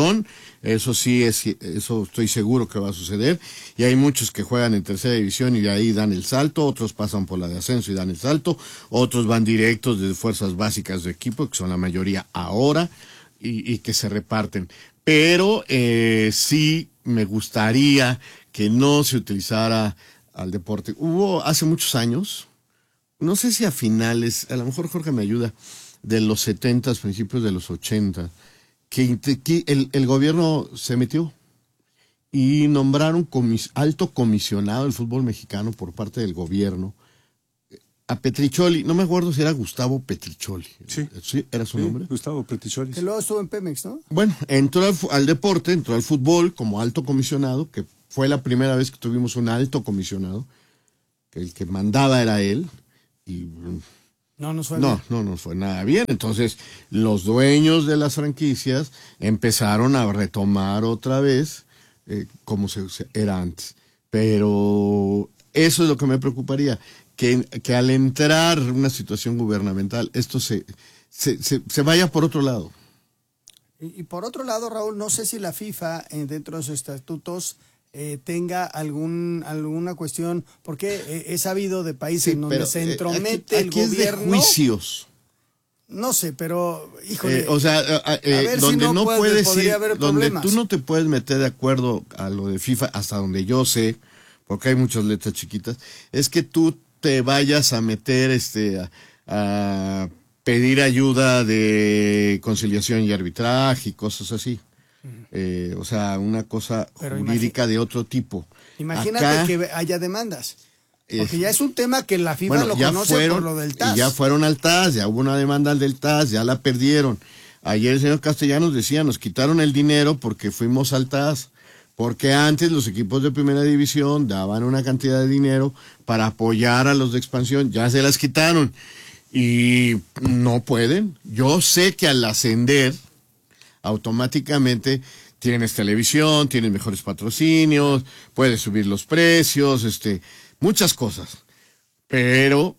Speaker 13: sí eso estoy seguro que va a suceder. Y hay muchos que juegan en tercera división y de ahí dan el salto, otros pasan por la de ascenso y dan el salto, otros van directos de fuerzas básicas de equipo, que son la mayoría ahora, y que se reparten. Pero sí me gustaría que no se utilizara al deporte. Hubo hace muchos años, no sé si a finales, a lo mejor Jorge me ayuda, de los 70, principios de los 80, que el gobierno se metió y nombraron alto comisionado del fútbol mexicano por parte del gobierno a Petricholi, no me acuerdo si era Gustavo Petricholi. Sí, era su nombre.
Speaker 21: Gustavo Petricholi.
Speaker 1: Que luego estuvo en Pemex, ¿no?
Speaker 13: Bueno, entró al deporte, entró al fútbol como alto comisionado, que fue la primera vez que tuvimos un alto comisionado, que el que mandaba era él, y
Speaker 1: no nos fue bien.
Speaker 13: No nos fue nada bien. Entonces, los dueños de las franquicias empezaron a retomar otra vez como era antes. Pero eso es lo que me preocuparía, que al entrar una situación gubernamental, esto se vaya por otro lado.
Speaker 1: Y por otro lado, Raúl, no sé si la FIFA, dentro de sus estatutos, tenga alguna cuestión, porque he sabido de países en donde se entromete
Speaker 13: aquí
Speaker 1: el gobierno.
Speaker 13: Es de juicios.
Speaker 1: No sé, pero híjole,
Speaker 13: donde
Speaker 1: si
Speaker 13: no puedes ir, donde
Speaker 1: problemas.
Speaker 13: tú no te puedes meter de acuerdo a lo de FIFA, hasta donde yo sé, porque hay muchas letras chiquitas, es que tú te vayas a meter a pedir ayuda de conciliación y arbitraje y cosas así. Una cosa jurídica de otro tipo.
Speaker 1: Imagínate acá, que haya demandas. Porque ya es un tema que la FIFA lo conoce por lo del TAS.
Speaker 13: Y ya fueron al TAS, ya hubo una demanda del TAS, ya la perdieron. Ayer el señor Castellanos decía, nos quitaron el dinero porque fuimos al TAS. Porque antes los equipos de primera división daban una cantidad de dinero para apoyar a los de expansión, ya se las quitaron. Y no pueden. Yo sé que al ascender, automáticamente tienes televisión, tienes mejores patrocinios, puedes subir los precios, muchas cosas. Pero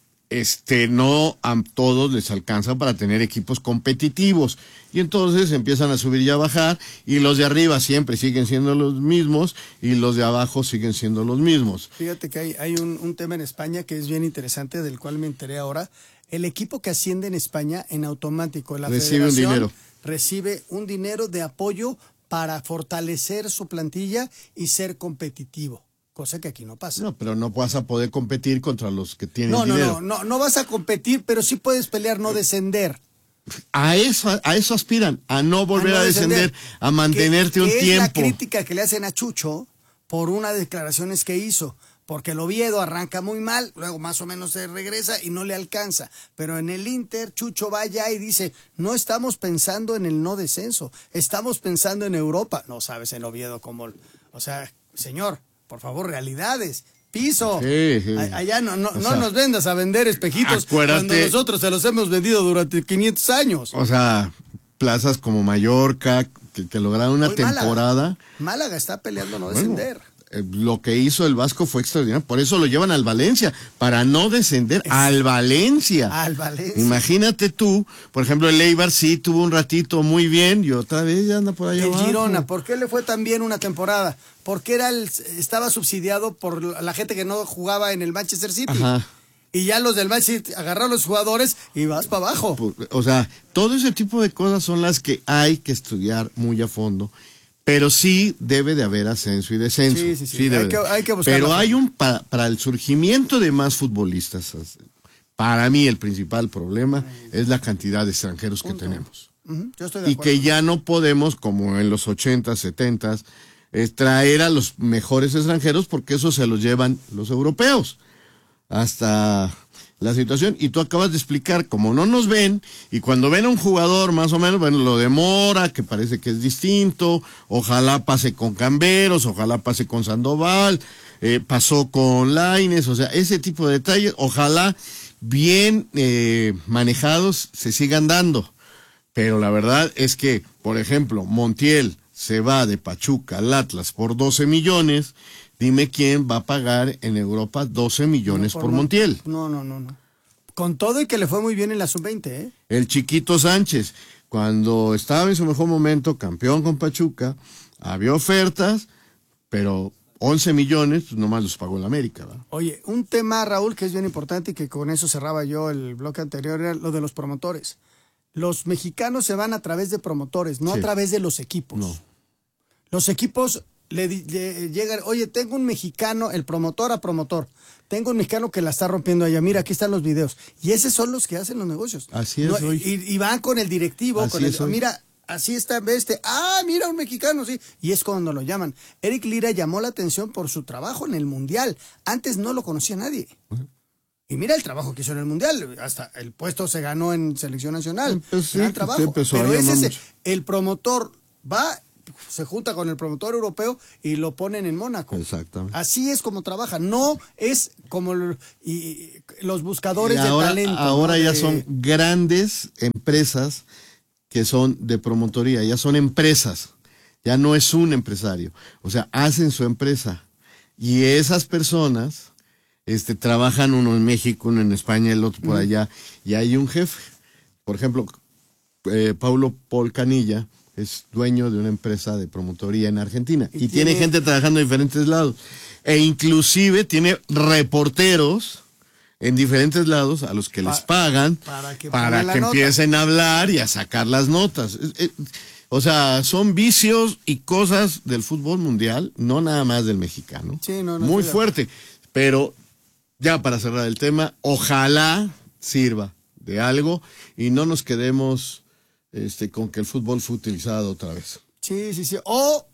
Speaker 13: no a todos les alcanza para tener equipos competitivos. Y entonces empiezan a subir y a bajar, y los de arriba siempre siguen siendo los mismos, y los de abajo siguen siendo los mismos.
Speaker 1: Fíjate que hay un tema en España que es bien interesante, del cual me enteré ahora. El equipo que asciende en España, en automático, la federación recibe un dinero de apoyo para fortalecer su plantilla y ser competitivo. Cosa que aquí no pasa.
Speaker 13: No, pero no vas a poder competir contra los que tienen dinero.
Speaker 1: No vas a competir, pero sí puedes pelear, no descender.
Speaker 13: A eso aspiran, a no volver a descender, a mantenerte un tiempo.
Speaker 1: Es la crítica que le hacen a Chucho por unas declaraciones que hizo, porque el Oviedo arranca muy mal, luego más o menos se regresa y no le alcanza. Pero en el Inter, Chucho va allá y dice, no estamos pensando en el no descenso, estamos pensando en Europa. No sabes el Oviedo cómo, o sea, señor, por favor, realidades. Piso.
Speaker 13: Sí.
Speaker 1: Allá no
Speaker 13: O sea,
Speaker 1: nos vendas a vender espejitos
Speaker 13: acuérdate,
Speaker 1: cuando nosotros se los hemos vendido durante 500 años.
Speaker 13: O sea, plazas como Mallorca, que lograron una
Speaker 1: Hoy
Speaker 13: temporada.
Speaker 1: Málaga está peleando no descender.
Speaker 13: Lo que hizo el Vasco fue extraordinario. Por eso lo llevan al Valencia, para no descender al Valencia.
Speaker 1: Al Valencia.
Speaker 13: Imagínate tú, por ejemplo, el Eibar sí tuvo un ratito muy bien y otra vez ya anda por allá
Speaker 1: El
Speaker 13: abajo.
Speaker 1: Girona, ¿por qué le fue tan bien una temporada? Porque estaba subsidiado por la gente que no jugaba en el Manchester City.
Speaker 13: Ajá.
Speaker 1: Y ya los del Manchester City agarraron los jugadores y vas para abajo.
Speaker 13: O sea, todo ese tipo de cosas son las que hay que estudiar muy a fondo. Pero sí debe de haber ascenso y descenso.
Speaker 1: Sí. Hay que buscar.
Speaker 13: Pero hay para el surgimiento de más futbolistas, para mí el principal problema es la cantidad de extranjeros que tenemos.
Speaker 1: Yo estoy de acuerdo.
Speaker 13: Y que ya no podemos, como en los 80s, 70s, traer a los mejores extranjeros porque eso se los llevan los europeos. Hasta la situación, y tú acabas de explicar, como no nos ven, y cuando ven a un jugador más o menos, bueno, lo demora, que parece que es distinto, ojalá pase con Camberos, ojalá pase con Sandoval, pasó con Lainez, o sea, ese tipo de detalles, ojalá bien manejados se sigan dando, pero la verdad es que, por ejemplo, Montiel se va de Pachuca al Atlas por 12 millones, dime quién va a pagar en Europa 12 millones por Montiel.
Speaker 1: No. Con todo y que le fue muy bien en la sub-20, ¿eh?
Speaker 13: El Chiquito Sánchez, cuando estaba en su mejor momento, campeón con Pachuca, había ofertas, pero 11 millones, pues nomás los pagó el América, ¿verdad?
Speaker 1: Oye, un tema, Raúl, que es bien importante y que con eso cerraba yo el bloque anterior, era lo de los promotores. Los mexicanos se van a través de promotores, no a través de los equipos.
Speaker 13: No.
Speaker 1: Los equipos le llegan, oye, tengo un mexicano, el promotor a promotor, tengo un mexicano que la está rompiendo allá, mira, aquí están los videos. Y esos son los que hacen los negocios.
Speaker 13: Así es hoy.
Speaker 1: Y van con el directivo, mira, así está, mira un mexicano, sí. Y es cuando lo llaman. Eric Lira llamó la atención por su trabajo en el Mundial. Antes no lo conocía nadie. Y mira el trabajo que hizo en el Mundial. Hasta el puesto se ganó en Selección Nacional. Gran trabajo. Pero ese es el promotor va, se junta con el promotor europeo y lo ponen en Mónaco.
Speaker 13: Exactamente.
Speaker 1: Así es como trabaja. No es como los buscadores de talento.
Speaker 13: Ahora ya son grandes empresas que son de promotoría, ya son empresas, ya no es un empresario. O sea, hacen su empresa. Y esas personas trabajan, uno en México, uno en España, el otro por allá, y hay un jefe. Por ejemplo, Paulo Polcanilla es dueño de una empresa de promotoría en Argentina y tiene gente trabajando en diferentes lados e inclusive tiene reporteros en diferentes lados a los que les pagan para que empiecen a hablar y a sacar las notas. O sea, son vicios y cosas del fútbol mundial, no nada más del mexicano.
Speaker 1: Sí, no,
Speaker 13: muy fuerte, pero ya para cerrar el tema, ojalá sirva de algo y no nos quedemos con que el fútbol fue utilizado otra vez.
Speaker 1: Sí. O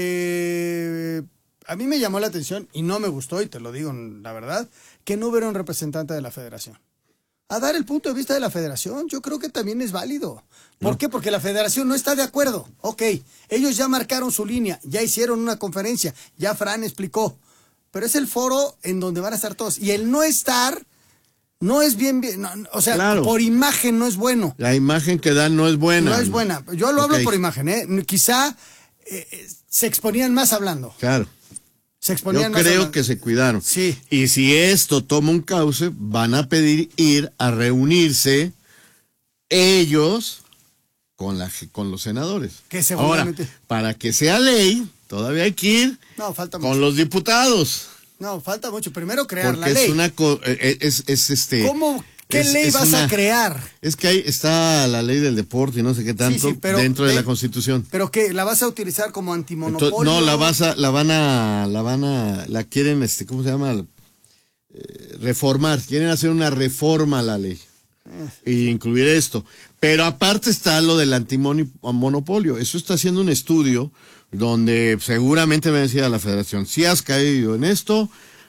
Speaker 1: que a mí me llamó la atención y no me gustó, y te lo digo la verdad, que no hubiera un representante de la federación. A dar el punto de vista de la federación, yo creo que también es válido. ¿Por qué? Porque la federación no está de acuerdo. Ok, ellos ya marcaron su línea, ya hicieron una conferencia, ya Fran explicó, pero es el foro en donde van a estar todos. Y el no estar no es bien, no, o sea, claro, por imagen no es bueno.
Speaker 13: La imagen que dan no es buena.
Speaker 1: No es buena. Yo lo hablo por imagen, ¿eh? Quizá se exponían más hablando.
Speaker 13: Claro.
Speaker 1: Se exponían
Speaker 13: más. Yo creo que se cuidaron.
Speaker 1: Sí.
Speaker 13: Y si esto toma un cauce, van a pedir ir a reunirse ellos con los senadores.
Speaker 1: Que seguramente.
Speaker 13: Ahora, para que sea ley, todavía hay que ir con los diputados.
Speaker 1: No, falta mucho. Primero crear
Speaker 13: porque
Speaker 1: la ley.
Speaker 13: ¿Cómo?
Speaker 1: ¿Qué ley vas a crear?
Speaker 13: Es que ahí está la ley del deporte y no sé qué tanto dentro de la Constitución.
Speaker 1: ¿Pero qué? ¿La vas a utilizar como antimonopolio?
Speaker 13: No, la quieren, ¿cómo se llama? Reformar. Quieren hacer una reforma a la ley. Y incluir esto. Pero aparte está lo del antimonopolio. Eso está haciendo un estudio donde seguramente me decía la federación, si has caído en esto,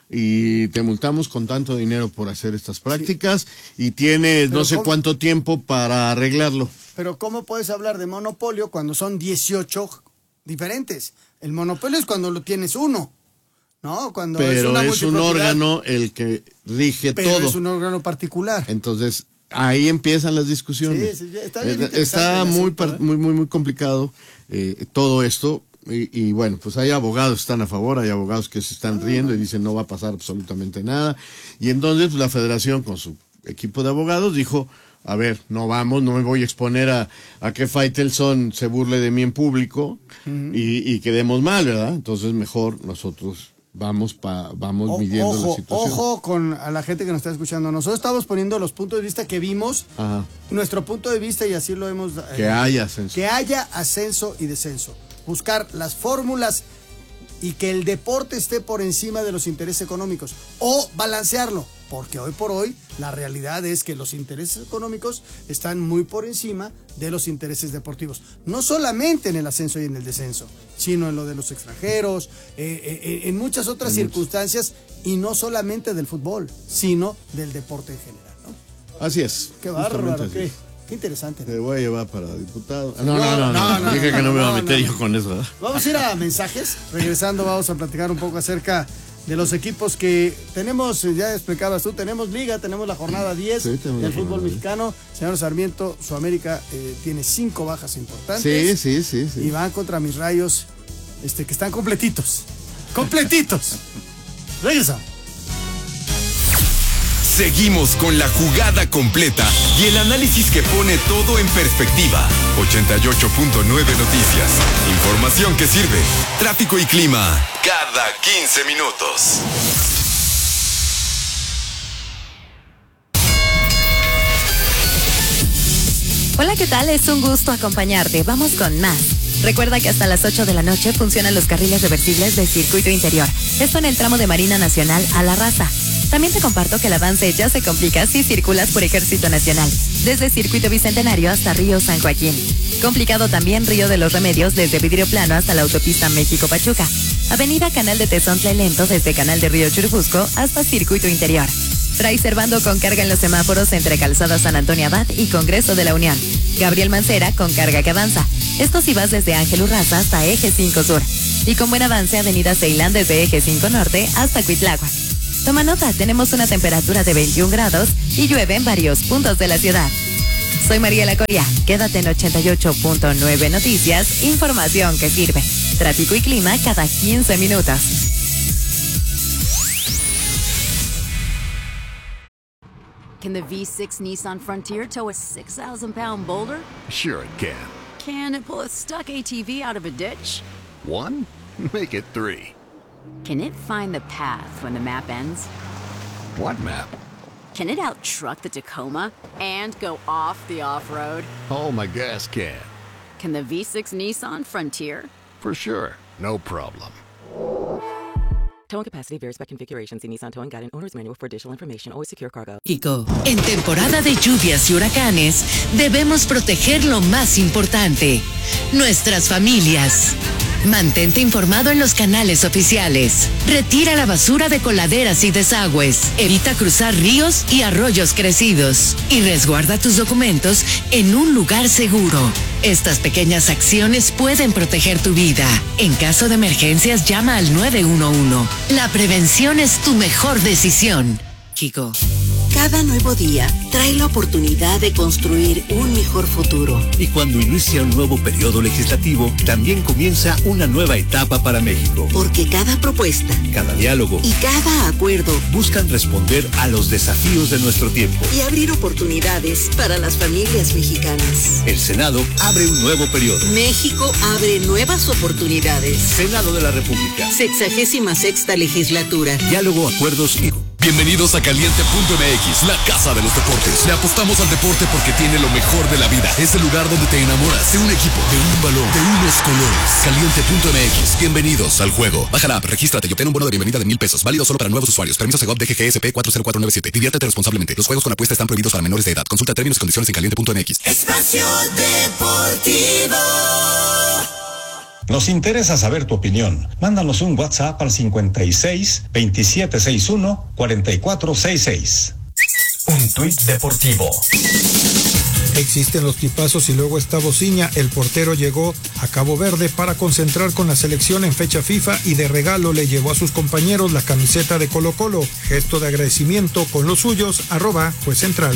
Speaker 13: y te multamos con tanto dinero por hacer estas prácticas y tienes no sé cuánto tiempo para arreglarlo.
Speaker 1: Pero ¿cómo puedes hablar de monopolio cuando son 18 diferentes? El monopolio es cuando lo tienes uno, ¿no? Cuando
Speaker 13: pero
Speaker 1: es
Speaker 13: un órgano el que rige todo.
Speaker 1: Pero es un órgano particular.
Speaker 13: Entonces, ahí empiezan las discusiones.
Speaker 1: Sí, está bien
Speaker 13: está muy complicado todo esto. Y bueno, pues hay abogados que están a favor, hay abogados que se están riendo y dicen no va a pasar absolutamente nada. Y entonces pues, la federación con su equipo de abogados dijo, a ver, no me voy a exponer a que Faitelson se burle de mí en público y quedemos mal, ¿verdad? Entonces mejor nosotros vamos midiendo la situación.
Speaker 1: Ojo con a la gente que nos está escuchando. Nosotros estamos poniendo los puntos de vista que vimos, nuestro punto de vista y así lo hemos...
Speaker 13: que haya ascenso.
Speaker 1: Que haya ascenso y descenso. Buscar las fórmulas y que el deporte esté por encima de los intereses económicos o balancearlo, porque hoy por hoy la realidad es que los intereses económicos están muy por encima de los intereses deportivos, no solamente en el ascenso y en el descenso, sino en lo de los extranjeros, en muchas otras circunstancias y no solamente del fútbol, sino del deporte en general, ¿no?
Speaker 13: Así es.
Speaker 1: Qué bárbaro, qué interesante.
Speaker 13: Te voy a llevar para diputado. No. Dije que no me iba a meter yo con eso, ¿verdad?
Speaker 1: Vamos a ir a mensajes. Regresando vamos a platicar un poco acerca de los equipos que tenemos, ya explicabas tú, tenemos liga, tenemos la jornada 10 del fútbol mexicano. Señor Sarmiento, su América tiene 5 bajas importantes.
Speaker 13: Sí.
Speaker 1: Y van contra mis Rayos, que están completitos. ¡Completitos! Regresamos.
Speaker 3: Seguimos con la jugada completa y el análisis que pone todo en perspectiva. 88.9 Noticias. Información que sirve. Tráfico y clima cada 15 minutos.
Speaker 7: Hola, ¿qué tal? Es un gusto acompañarte. Vamos con más. Recuerda que hasta las 8 de la noche funcionan los carriles reversibles del circuito interior. Esto en el tramo de Marina Nacional a La Raza. También te comparto que el avance ya se complica si circulas por Ejército Nacional, desde Circuito Bicentenario hasta Río San Joaquín. Complicado también Río de los Remedios desde Vidrio Plano hasta la autopista México-Pachuca. Avenida Canal de Tezontle lento desde Canal de Río Churubusco hasta Circuito Interior. Trae Servando con carga en los semáforos entre Calzada San Antonio Abad y Congreso de la Unión. Gabriel Mancera con carga que avanza. Esto si vas desde Ángel Urraza hasta Eje 5 Sur. Y con buen avance Avenida Ceilán desde Eje 5 Norte hasta Cuitláhuac. Toma nota, tenemos una temperatura de 21 grados y llueve en varios puntos de la ciudad. Soy Mariela Coria, quédate en 88.9 Noticias, información que sirve. Tráfico y clima cada 15 minutos.
Speaker 2: Can the V6 Nissan Frontier tow a 6,000-pound boulder?
Speaker 22: Sure it can.
Speaker 2: Can it pull a stuck ATV out of a ditch?
Speaker 22: 1? Make it 3.
Speaker 2: Can it find the path when the map ends?
Speaker 22: What map?
Speaker 2: Can it out-truck the Tacoma and go off the off-road?
Speaker 22: Oh, my gas can.
Speaker 2: Can the V6 Nissan Frontier?
Speaker 22: For sure. No problem.
Speaker 23: Towing capacity varies by configuration. See Nissan Towing Guide and Owner's Manual for additional information. Always secure cargo.
Speaker 24: Kiko, en temporada de lluvias y huracanes, debemos proteger lo más importante, nuestras familias. Mantente informado en los canales oficiales. Retira la basura de coladeras y desagües. Evita cruzar ríos y arroyos crecidos. Y resguarda tus documentos en un lugar seguro. Estas pequeñas acciones pueden proteger tu vida. En caso de emergencias, llama al 911. La prevención es tu mejor decisión. Kiko.
Speaker 25: Cada nuevo día trae la oportunidad de construir un mejor futuro.
Speaker 26: Y cuando inicia un nuevo periodo legislativo, también comienza una nueva etapa para México.
Speaker 25: Porque cada propuesta,
Speaker 26: cada diálogo
Speaker 25: y cada acuerdo
Speaker 26: buscan responder a los desafíos de nuestro tiempo
Speaker 25: y abrir oportunidades para las familias mexicanas.
Speaker 26: El Senado abre un nuevo periodo.
Speaker 25: México abre nuevas oportunidades.
Speaker 26: Senado de la República.
Speaker 25: 66ª legislatura.
Speaker 26: Diálogo, acuerdos y...
Speaker 3: Bienvenidos a Caliente.mx, la casa de los deportes. Le apostamos al deporte porque tiene lo mejor de la vida. Es el lugar donde te enamoras de un equipo, de un balón, de unos colores. Caliente.mx, bienvenidos al juego. Baja la app, regístrate y obtén un bono de bienvenida de $1,000. Válido solo para nuevos usuarios. Permiso Segov DGGSP 40497. Diviértete responsablemente. Los juegos con apuesta están prohibidos para menores de edad. Consulta términos y condiciones en Caliente.mx.
Speaker 9: Espacio Deportivo.
Speaker 10: Nos interesa saber tu opinión. Mándanos un WhatsApp al 56 2761 4466.
Speaker 9: Un tuit deportivo.
Speaker 11: Existen los tipazos y luego está Bociña. El portero llegó a Cabo Verde para concentrar con la selección en fecha FIFA y de regalo le llevó a sus compañeros la camiseta de Colo-Colo. Gesto de agradecimiento con los suyos, @Juez Central.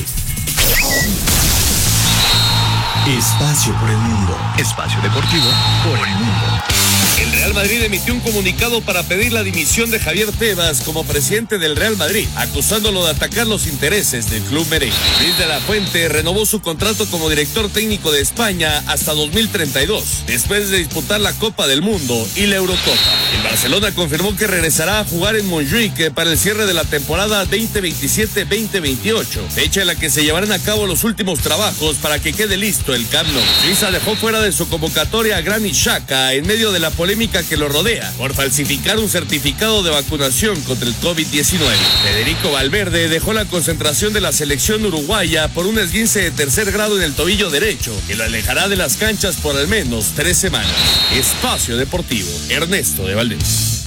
Speaker 4: Espacio por el mundo. Espacio deportivo por el mundo.
Speaker 5: El Real Madrid emitió un comunicado para pedir la dimisión de Javier Tebas como presidente del Real Madrid, acusándolo de atacar los intereses del club merengue. Luis de la Fuente renovó su contrato como director técnico de España hasta 2032, después de disputar la Copa del Mundo y la Eurocopa. El Barcelona confirmó que regresará a jugar en Montjuic para el cierre de la temporada 2027-2028, fecha en la que se llevarán a cabo los últimos trabajos para que quede listo el Camp Nou. Suiza dejó fuera de su convocatoria a Granit Xhaka en medio de la polémica que lo rodea por falsificar un certificado de vacunación contra el COVID-19. Federico Valverde dejó la concentración de la selección uruguaya por un esguince de tercer grado en el tobillo derecho, que lo alejará de las canchas por al menos 3 semanas. Espacio Deportivo, Ernesto de Valdés.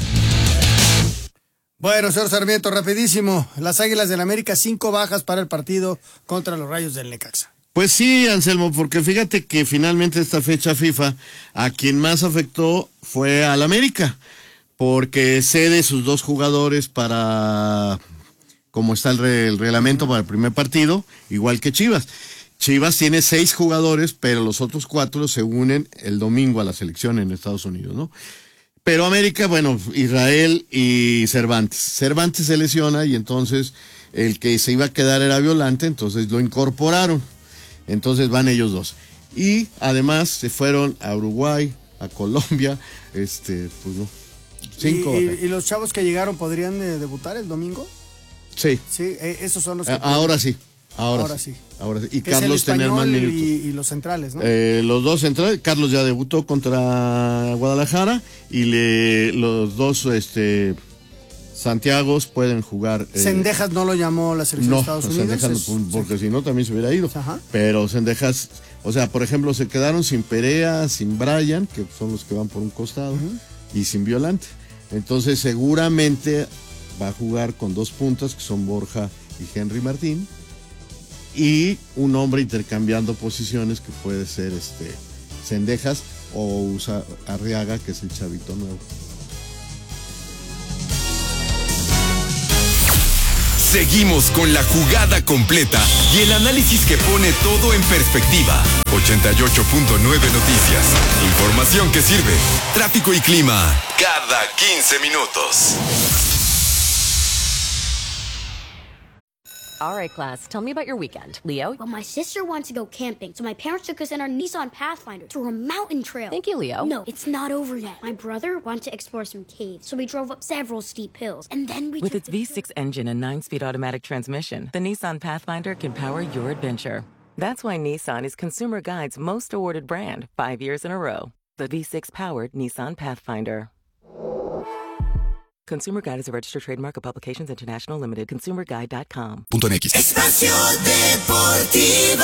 Speaker 1: Bueno, señor Sarmiento, rapidísimo. Las Águilas del América, 5 bajas para el partido contra los Rayos del Necaxa.
Speaker 13: Pues sí, Anselmo, porque fíjate que finalmente esta fecha FIFA a quien más afectó fue al América, porque cede sus 2 jugadores para, como está el reglamento para el primer partido, igual que Chivas. Chivas tiene 6 jugadores, pero los otros 4 se unen el domingo a la selección en Estados Unidos, ¿no? Pero América, bueno, Israel y Cervantes. Cervantes se lesiona y entonces el que se iba a quedar era Violante, entonces lo incorporaron. Entonces van ellos 2. Y además se fueron a Uruguay, a Colombia, pues no. 5.
Speaker 1: ¿Y los chavos que llegaron podrían debutar el domingo?
Speaker 13: Sí.
Speaker 1: Sí, esos son los que
Speaker 13: ahora sí.
Speaker 1: Ahora sí.
Speaker 13: Y Carlos tener más minutos.
Speaker 1: Y los centrales, ¿no?
Speaker 13: Los 2 centrales. Carlos ya debutó contra Guadalajara y los 2 Santiagos pueden jugar.
Speaker 1: Cendejas no lo llamó la selección de Estados Unidos.
Speaker 13: Cendejas porque si no también se hubiera ido. Ajá. Pero Cendejas, o sea, por ejemplo, se quedaron sin Perea, sin Brian, que son los que van por un costado, y sin Violante. Entonces seguramente va a jugar con 2 puntas, que son Borja y Henry Martín, y un hombre intercambiando posiciones que puede ser Cendejas o usa Arriaga, que es el chavito nuevo.
Speaker 3: Seguimos con la jugada completa y el análisis que pone todo en perspectiva. 88.9 Noticias. Información que sirve. Tráfico y clima cada 15 minutos.
Speaker 6: All right, class, tell me about your weekend. Leo?
Speaker 8: Well, my sister wants to go camping, so my parents took us in our Nissan Pathfinder to a mountain trail.
Speaker 6: Thank you, Leo.
Speaker 8: No, it's not over yet. My brother wanted to explore some caves, so we drove up several steep hills, and then we
Speaker 23: With its V6 engine and 9-speed automatic transmission, the Nissan Pathfinder can power your adventure. That's why Nissan is Consumer Guide's most awarded brand 5 years in a row. The V6-powered Nissan Pathfinder. Consumer Guide is a registered trademark of Publications International Limited. ConsumerGuide.com.
Speaker 9: Espacio Deportivo.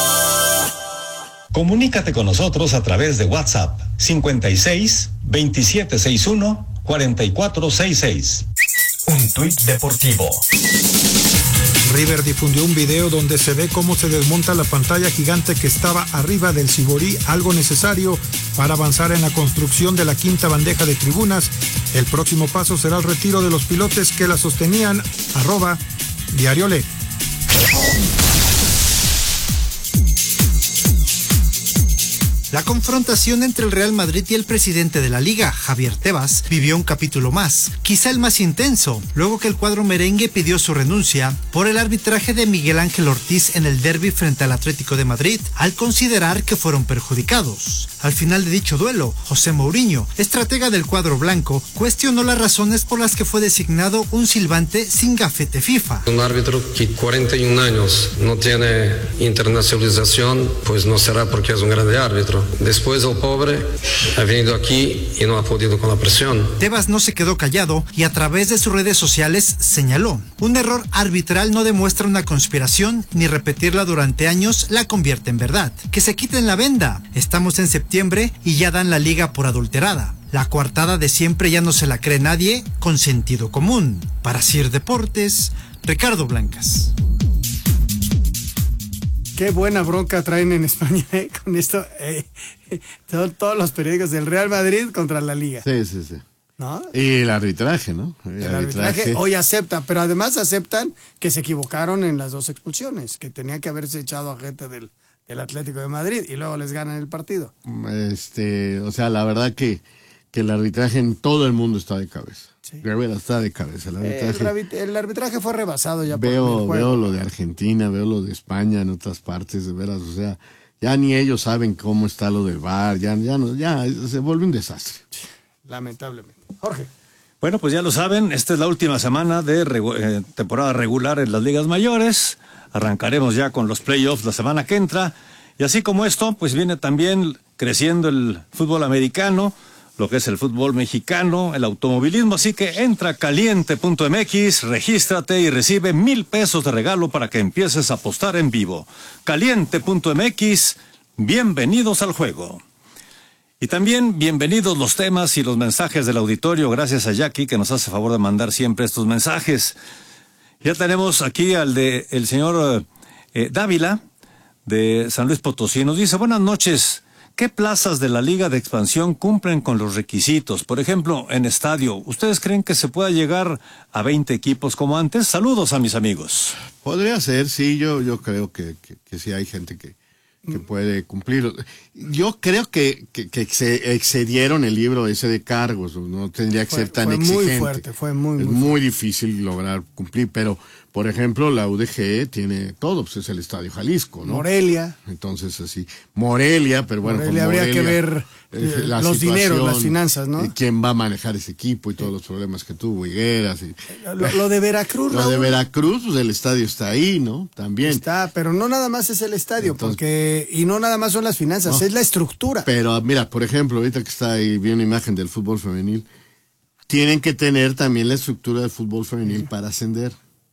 Speaker 10: Comunícate con nosotros a través de WhatsApp 56 2761 4466.
Speaker 9: Un tuit deportivo.
Speaker 11: River difundió un video donde se ve cómo se desmonta la pantalla gigante que estaba arriba del Sibori, algo necesario para avanzar en la construcción de la 5ª bandeja de tribunas. El próximo paso será el retiro de los pilotes que la sostenían. @DiarioLe.
Speaker 17: La confrontación entre el Real Madrid y el presidente de la Liga, Javier Tebas, vivió un capítulo más, quizá el más intenso, luego que el cuadro merengue pidió su renuncia por el arbitraje de Miguel Ángel Ortiz en el derbi frente al Atlético de Madrid, al considerar que fueron perjudicados. Al final de dicho duelo, José Mourinho, estratega del cuadro blanco, cuestionó las razones por las que fue designado un silbante sin gafete FIFA.
Speaker 12: Un árbitro que 41 años no tiene internacionalización, pues no será porque es un grande árbitro. Después el pobre ha venido aquí y no ha podido con la presión.
Speaker 17: Tebas no se quedó callado y a través de sus redes sociales señaló: un error arbitral no demuestra una conspiración ni repetirla durante años la convierte en verdad. Que se quiten la venda. Estamos en septiembre y ya dan la liga por adulterada. La coartada de siempre ya no se la cree nadie con sentido común. Para CIR Deportes, Ricardo Blancas.
Speaker 1: Qué buena bronca traen en España con esto. Son todos los periódicos del Real Madrid contra la Liga.
Speaker 13: Sí.
Speaker 1: ¿No?
Speaker 13: Y el arbitraje, ¿no?
Speaker 1: El arbitraje hoy acepta, pero además aceptan que se equivocaron en las dos expulsiones, que tenía que haberse echado a gente del Atlético de Madrid y luego les ganan el partido.
Speaker 13: O sea, la verdad que el arbitraje en todo el mundo está de cabeza. Sí. Rivera está de cabeza.
Speaker 1: El arbitraje fue rebasado ya.
Speaker 13: Veo lo de Argentina, veo lo de España en otras partes, de veras, o sea, ya ni ellos saben cómo está lo del VAR, ya se vuelve un desastre.
Speaker 1: Lamentablemente. Jorge.
Speaker 21: Bueno, pues ya lo saben, esta es la última semana de temporada regular en las ligas mayores. Arrancaremos ya con los playoffs la semana que entra. Y así como esto, pues viene también creciendo el fútbol americano, lo que es el fútbol mexicano, el automovilismo. Así que entra a caliente.mx, regístrate y recibe $1,000 de regalo para que empieces a apostar en vivo. Caliente.mx, bienvenidos al juego. Y también bienvenidos los temas y los mensajes del auditorio, gracias a Jackie que nos hace favor de mandar siempre estos mensajes. Ya tenemos aquí al de el señor Dávila de San Luis Potosí. Nos dice: buenas noches. ¿Qué plazas de la Liga de Expansión cumplen con los requisitos? Por ejemplo, en estadio, ¿ustedes creen que se pueda llegar a 20 equipos como antes? Saludos a mis amigos.
Speaker 13: Podría ser, sí, yo creo que sí hay gente que puede cumplir. Yo creo que se excedieron el libro ese de cargos, no tendría que ser tan exigente.
Speaker 1: Fue muy
Speaker 13: muy difícil lograr cumplir, pero por ejemplo la UDG tiene todo, pues es el Estadio Jalisco, ¿no?
Speaker 1: Morelia.
Speaker 13: Entonces así, Morelia, pero bueno,
Speaker 1: Morelia habría que ver los dineros, las finanzas, ¿no?
Speaker 13: Quién va a manejar ese equipo y todos los problemas que tuvo Higueras.
Speaker 1: Lo de Veracruz,
Speaker 13: Lo de Veracruz, pues el estadio está ahí, ¿no? También.
Speaker 1: Está, pero no nada más es el estadio, entonces, y no nada más son las finanzas, es la estructura.
Speaker 13: Pero mira, por ejemplo, ahorita que está ahí, vi una imagen del fútbol femenil, tienen que tener también la estructura del fútbol femenil para ascender.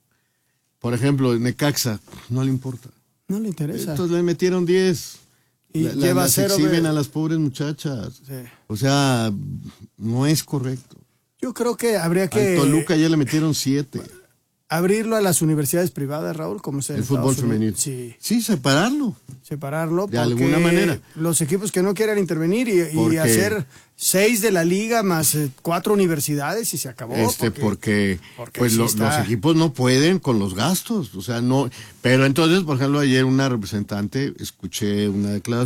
Speaker 13: Por ejemplo, Necaxa, no le importa.
Speaker 1: No le interesa.
Speaker 13: Entonces le metieron 10.
Speaker 1: Y lleva
Speaker 13: las
Speaker 1: cero.
Speaker 13: Exhiben a las pobres muchachas. Sí. O sea, no es correcto.
Speaker 1: Yo creo que habría que...
Speaker 13: Al Toluca ya le metieron 7.
Speaker 1: Abrirlo a las universidades privadas, Raúl, como se
Speaker 13: el fútbol femenil.
Speaker 1: Sí,
Speaker 13: separarlo.
Speaker 1: De
Speaker 13: alguna manera.
Speaker 1: Los equipos que no quieran intervenir y hacer 6 de la liga más 4 universidades y se acabó.
Speaker 13: Porque pues los equipos no pueden con los gastos, o sea, no. Pero entonces, por ejemplo, ayer una representante, escuché una declaración